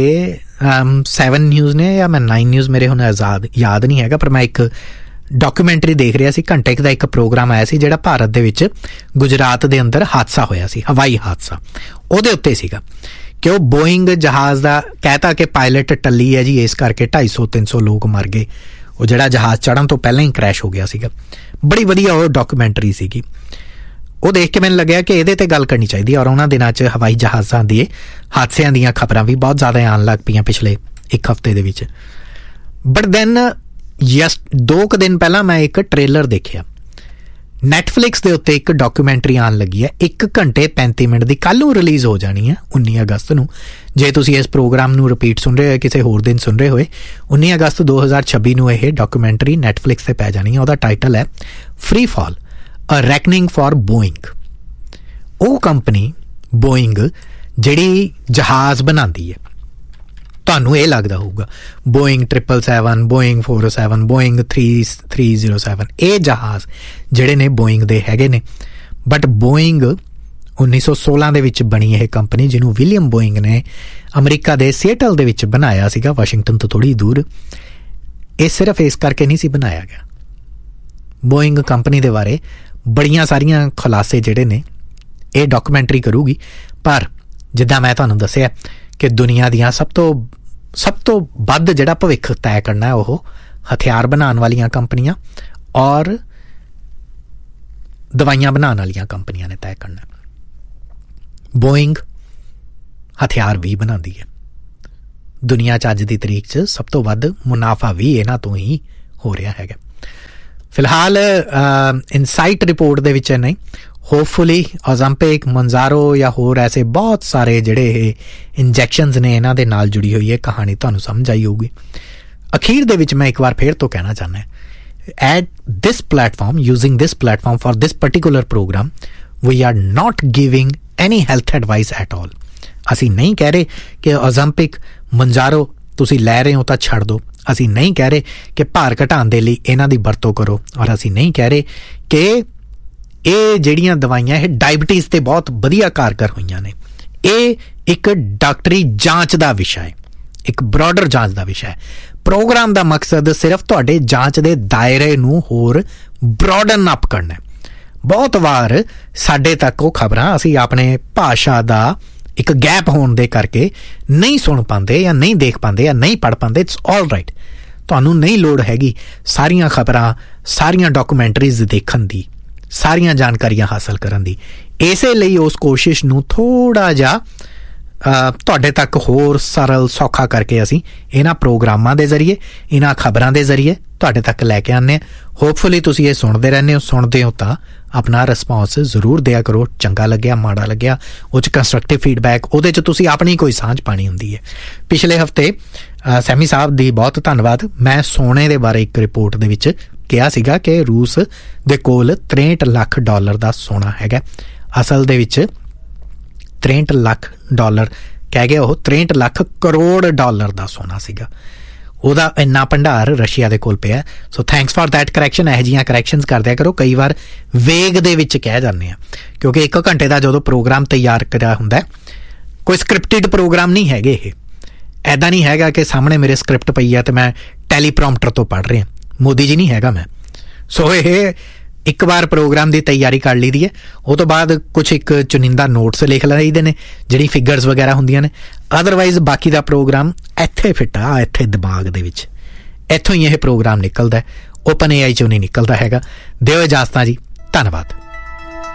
7 ਨਿਊਜ਼ ਨੇ ਜਾਂ ਮੈਂ 9 ਨਿਊਜ਼, ਮੇਰੇ ਹੁਣ ਯਾਦ ਨਹੀਂ ਹੈਗਾ, ਪਰ ਮੈਂ ਇੱਕ ਡਾਕੂਮੈਂਟਰੀ ਦੇਖ ਰਿਹਾ ਸੀ। ਘੰਟੇ ਦਾ ਇੱਕ ਪ੍ਰੋਗਰਾਮ ਆਇਆ ਸੀ ਜਿਹੜਾ ਭਾਰਤ ਦੇ ਵਿੱਚ ਗੁਜਰਾਤ ਦੇ ਅੰਦਰ ਹਾਦਸਾ ਹੋਇਆ ਸੀ, ਹਵਾਈ ਹਾਦਸਾ। ਉਹਦੇ ਉੱਤੇ ਸੀਗਾ ਕਿ ਉਹ ਬੋਇੰਗ ਜਹਾਜ਼ ਦਾ ਕਹਿਤਾ ਕਿ ਪਾਇਲਟ ਟੱਲੀ ਹੈ ਜੀ, ਇਸ ਕਰਕੇ 250-300 ਲੋਕ ਮਰ ਗਏ। ਉਹ ਜਿਹੜਾ ਜਹਾਜ਼ ਚੜ੍ਹਨ ਤੋਂ ਪਹਿਲਾਂ ਹੀ ਕਰੈਸ਼ ਹੋ ਗਿਆ ਸੀਗਾ। ਬੜੀ ਵਧੀਆ ਉਹ ਡਾਕੂਮੈਂਟਰੀ ਸੀਗੀ। ਉਹ ਦੇਖ ਕੇ ਮੈਨੂੰ ਲੱਗਿਆ ਕਿ ਇਹਦੇ 'ਤੇ ਗੱਲ ਕਰਨੀ ਚਾਹੀਦੀ ਹੈ। ਔਰ ਉਹਨਾਂ ਦਿਨਾਂ 'ਚ ਹਵਾਈ ਜਹਾਜ਼ਾਂ ਦੇ ਹਾਦਸਿਆਂ ਦੀਆਂ ਖਬਰਾਂ ਵੀ ਬਹੁਤ ਜ਼ਿਆਦਾ ਆਉਣ ਲੱਗ ਪਈਆਂ ਪਿਛਲੇ ਇੱਕ ਹਫ਼ਤੇ ਦੇ ਵਿੱਚ। ਬਟ ਦੈਨ 2 ਕੁ ਦਿਨ ਪਹਿਲਾਂ ਮੈਂ ਇੱਕ ਟ੍ਰੇਲਰ ਦੇਖਿਆ, ਨੈਟਫਲਿਕਸ ਦੇ ਉੱਤੇ ਇੱਕ ਡਾਕੂਮੈਂਟਰੀ ਆਉਣ ਲੱਗੀ ਹੈ 1 ਘੰਟੇ 35 ਮਿੰਟ ਦੀ। ਕੱਲ੍ਹ ਨੂੰ ਰਿਲੀਜ਼ ਹੋ ਜਾਣੀ ਹੈ 19 ਅਗਸਤ ਨੂੰ। ਜੇ ਤੁਸੀਂ ਇਸ ਪ੍ਰੋਗਰਾਮ ਨੂੰ ਰਿਪੀਟ ਸੁਣ ਰਹੇ ਹੋ, ਕਿਸੇ ਹੋਰ ਦਿਨ ਸੁਣ ਰਹੇ ਹੋਏ, 19 ਅਗਸਤ 2026 ਨੂੰ ਇਹ ਡਾਕੂਮੈਂਟਰੀ ਨੈਟਫਲਿਕਸ 'ਤੇ ਪੈ ਜਾਣੀ ਹੈ। ਉਹਦਾ ਟਾਈਟਲ ਹੈ free fall, a ਰੈਕਨਿੰਗ for Boeing. ਉਹ ਕੰਪਨੀ ਬੋਇੰਗ ਜਿਹੜੀ ਜਹਾਜ਼ ਬਣਾਉਂਦੀ ਹੈ, ਤੁਹਾਨੂੰ ਇਹ ਲੱਗਦਾ ਹੋਊਗਾ ਬੋਇੰਗ 777, ਬੋਇੰਗ 407, ਬੋਇੰਗ 307, ਇਹ ਜਹਾਜ਼ ਜਿਹੜੇ ਨੇ ਬੋਇੰਗ ਦੇ ਹੈਗੇ ਨੇ। ਬਟ ਬੋਇੰਗ 1916 ਦੇ ਵਿੱਚ ਬਣੀ ਇਹ ਕੰਪਨੀ, ਜਿਹਨੂੰ ਵਿਲੀਅਮ ਬੋਇੰਗ ਨੇ ਅਮਰੀਕਾ ਦੇ ਸੀਐਟਲ ਦੇ ਵਿੱਚ ਬਣਾਇਆ ਸੀਗਾ, ਵਾਸ਼ਿੰਗਟਨ ਤੋਂ ਥੋੜ੍ਹੀ ਦੂਰ। ਇਹ ਸਿਰਫ ਇਸ ਕਰਕੇ ਨਹੀਂ ਸੀ ਬਣਾਇਆ ਗਿਆ। ਬੋਇੰਗ ਕੰਪਨੀ ਦੇ ਬਾਰੇ ਬੜੀਆਂ ਸਾਰੀਆਂ ਖੁਲਾਸੇ ਜਿਹੜੇ ਨੇ ਇਹ ਡਾਕੂਮੈਂਟਰੀ ਕਰੂਗੀ। ਪਰ ਜਿੱਦਾਂ ਮੈਂ ਤੁਹਾਨੂੰ ਦੱਸਿਆ ਕਿ ਦੁਨੀਆ ਦੀਆਂ ਸਭ ਤੋਂ ਵੱਧ ਜਿਹੜਾ ਭਵਿੱਖ ਤੈਅ ਕਰਨਾ ਉਹ ਹਥਿਆਰ ਬਣਾਉਣ ਵਾਲੀਆਂ ਕੰਪਨੀਆਂ ਔਰ ਦਵਾਈਆਂ ਬਣਾਉਣ ਵਾਲੀਆਂ ਕੰਪਨੀਆਂ ਨੇ ਤੈਅ ਕਰਨਾ। ਬੋਇੰਗ ਹਥਿਆਰ ਵੀ ਬਣਾਉਂਦੀ ਹੈ, ਦੁਨੀਆ 'ਚ ਅੱਜ ਦੀ ਤਰੀਕ 'ਚ ਸਭ ਤੋਂ ਵੱਧ ਮੁਨਾਫਾ ਵੀ ਇਹਨਾਂ ਤੋਂ ਹੀ ਹੋ ਰਿਹਾ ਹੈਗਾ। ਫਿਲਹਾਲ ਇਨਸਾਈਟ ਰਿਪੋਰਟ ਦੇ ਵਿੱਚ ਨਹੀਂ, ਹੋਪਫੁਲੀ ਓਜ਼ੈਂਪਿਕ, ਮੰਜ਼ਾਰੋ ਜਾਂ ਹੋਰ ਐਸੇ ਬਹੁਤ ਸਾਰੇ ਜਿਹੜੇ ਇਹ ਇੰਜੈਕਸ਼ਨਸ ਨੇ ਇਹਨਾਂ ਦੇ ਨਾਲ ਜੁੜੀ ਹੋਈ ਹੈ ਕਹਾਣੀ ਤੁਹਾਨੂੰ ਸਮਝ ਆਈ ਹੋਊਗੀ। ਅਖੀਰ ਦੇ ਵਿੱਚ ਮੈਂ ਇੱਕ ਵਾਰ ਫਿਰ ਤੋਂ ਕਹਿਣਾ ਚਾਹੁੰਦਾ, at this platform, using this platform for this particular program, we are not giving any health advice at all. ਅਸੀਂ ਨਹੀਂ ਕਹਿ ਰਹੇ ਕਿ ਓਜ਼ੈਂਪਿਕ, ਮੰਜ਼ਾਰੋ ਤੁਸੀਂ ਲੈ ਰਹੇ ਹੋ ਤਾਂ ਛੱਡ ਦਿਓ। ਅਸੀਂ ਨਹੀਂ ਕਹਿ ਰਹੇ ਕਿ ਭਾਰ ਘਟਾਉਣ ਦੇ ਲਈ ਇਹਨਾਂ ਦੀ ਵਰਤੋਂ ਕਰੋ, ਔਰ ਅਸੀਂ ਨਹੀਂ ਕਹਿ ਰਹੇ ਕਿ ਇਹ ਜਿਹੜੀਆਂ ਦਵਾਈਆਂ ਇਹ ਡਾਇਬਟੀਜ਼ 'ਤੇ ਬਹੁਤ ਵਧੀਆ ਕਾਰਗਰ ਹੋਈਆਂ ਨੇ। ਇਹ ਇੱਕ ਡਾਕਟਰੀ ਜਾਂਚ ਦਾ ਵਿਸ਼ਾ ਹੈ, ਇੱਕ ਬਰੋਡਰ ਜਾਂਚ ਦਾ ਵਿਸ਼ਾ ਹੈ। ਪ੍ਰੋਗਰਾਮ ਦਾ ਮਕਸਦ ਸਿਰਫ ਤੁਹਾਡੇ ਜਾਂਚ ਦੇ ਦਾਇਰੇ ਨੂੰ ਹੋਰ ਬਰੋਡਨ ਅਪ ਕਰਨਾ। ਬਹੁਤ ਵਾਰ ਸਾਡੇ ਤੱਕ ਉਹ ਖਬਰਾਂ ਅਸੀਂ ਆਪਣੇ ਭਾਸ਼ਾ ਦਾ ਇੱਕ ਗੈਪ ਹੋਣ ਦੇ ਕਰਕੇ ਨਹੀਂ ਸੁਣ ਪਾਉਂਦੇ ਜਾਂ ਨਹੀਂ ਦੇਖ ਪਾਉਂਦੇ ਜਾਂ ਨਹੀਂ ਪੜ੍ਹ ਪਾਉਂਦੇ। ਇਟਸ ਆਲ ਰਾਈਟ, ਤੁਹਾਨੂੰ ਨਹੀਂ ਲੋੜ ਹੈਗੀ ਸਾਰੀਆਂ ਖਬਰਾਂ, ਸਾਰੀਆਂ ਡਾਕੂਮੈਂਟਰੀਜ਼ ਦੇਖਣ ਦੀ, ਸਾਰੀਆਂ ਜਾਣਕਾਰੀਆਂ ਹਾਸਲ ਕਰਨ ਦੀ। ਇਸੇ ਲਈ ਉਸ ਕੋਸ਼ਿਸ਼ ਨੂੰ ਥੋੜ੍ਹਾ ਜਿਹਾ ਤੁਹਾਡੇ ਤੱਕ ਹੋਰ ਸਰਲ ਸੌਖਾ ਕਰਕੇ ਅਸੀਂ ਇਹਨਾਂ ਪ੍ਰੋਗਰਾਮਾਂ ਦੇ ਜ਼ਰੀਏ, ਇਹਨਾਂ ਖਬਰਾਂ ਦੇ ਜ਼ਰੀਏ ਤੁਹਾਡੇ ਤੱਕ ਲੈ ਕੇ ਆਉਂਦੇ ਹਾਂ। ਹੋਪਫੁਲੀ ਤੁਸੀਂ ਇਹ ਸੁਣਦੇ ਰਹਿੰਦੇ ਹੋ, ਸੁਣਦੇ ਹੋ ਤਾਂ ਆਪਣਾ ਰਿਸਪੌਂਸ ਜ਼ਰੂਰ ਦਿਆ ਕਰੋ। ਚੰਗਾ ਲੱਗਿਆ, ਮਾੜਾ ਲੱਗਿਆ, ਉਹ 'ਚ ਕੰਸਟਰਕਟਿਵ ਫੀਡਬੈਕ, ਉਹਦੇ 'ਚ ਤੁਸੀਂ ਆਪਣੀ ਕੋਈ ਸਾਂਝ ਪਾਣੀ ਹੁੰਦੀ ਹੈ। ਪਿਛਲੇ ਹਫ਼ਤੇ ਸੈਮੀ ਸਾਹਿਬ ਦੀ ਬਹੁਤ ਧੰਨਵਾਦ। ਮੈਂ ਸੋਨੇ ਦੇ ਬਾਰੇ ਇੱਕ ਰਿਪੋਰਟ ਦੇ ਵਿੱਚ ਕਿਹਾ ਸੀਗਾ ਕਿ ਰੂਸ ਦੇ ਕੋਲ $63 ਲੱਖ ਦਾ ਸੋਨਾ ਹੈਗਾ। ਅਸਲ ਦੇ ਵਿੱਚ $63 ਲੱਖ ਕਹਿ ਗਏ, ਉਹ $63 ਲੱਖ ਕਰੋੜ ਦਾ ਸੋਨਾ ਸੀਗਾ। ਉਹਦਾ ਇੰਨਾ ਭੰਡਾਰ ਰਸ਼ੀਆ ਦੇ ਕੋਲ ਪਿਆ। So thanks for that correction. ਇਹੋ ਜਿਹੀਆਂ ਕਰੈਕਸ਼ਨਸ ਕਰਦਿਆ ਕਰੋ। ਕਈ ਵਾਰ ਵੇਗ ਦੇ ਵਿੱਚ ਕਹਿ ਜਾਂਦੇ ਆ, ਕਿਉਂਕਿ 1 ਘੰਟੇ ਦਾ ਜਦੋਂ ਪ੍ਰੋਗਰਾਮ ਤਿਆਰ ਕਰਿਆ ਹੁੰਦਾ, ਕੋਈ ਸਕ੍ਰਿਪਟਿਡ ਪ੍ਰੋਗਰਾਮ ਨਹੀਂ ਹੈਗੇ ਇਹ। ਇੱਦਾਂ ਨਹੀਂ ਹੈਗਾ ਕਿ ਸਾਹਮਣੇ ਮੇਰੇ ਸਕ੍ਰਿਪਟ ਪਈ ਆ ਅਤੇ ਮੈਂ ਟੈਲੀਪ੍ਰੋਮਪਟਰ ਤੋਂ ਪੜ੍ਹ ਰਿਹਾ। ਮੋਦੀ ਜੀ ਨਹੀਂ ਹੈਗਾ ਮੈਂ। ਸੋ ਇਹ ਇੱਕ ਵਾਰ ਪ੍ਰੋਗਰਾਮ ਦੀ ਤਿਆਰੀ ਕਰ ਲਈ ਦੀ ਹੈ, ਉਹ ਤੋਂ ਬਾਅਦ ਕੁਛ ਇੱਕ ਚੁਣਿੰਦਾ ਨੋਟਸ ਲਿਖ ਲਈਦੇ ਨੇ ਜਿਹੜੀ ਫਿਗਰਸ ਵਗੈਰਾ ਹੁੰਦੀਆਂ ਨੇ। ਅਦਰਵਾਈਜ਼ ਬਾਕੀ ਦਾ ਪ੍ਰੋਗਰਾਮ ਇੱਥੇ ਫਿੱਟ ਆ, ਇੱਥੇ ਦਿਮਾਗ ਦੇ ਵਿੱਚ, ਇੱਥੋਂ ਹੀ ਇਹ ਪ੍ਰੋਗਰਾਮ ਨਿਕਲਦਾ। ਓਪਨ AI 'ਚੋਂ ਨਹੀਂ ਨਿਕਲਦਾ ਹੈਗਾ। ਦਿਓ ਇਜਾਜ਼ਤਾਂ ਜੀ, ਧੰਨਵਾਦ।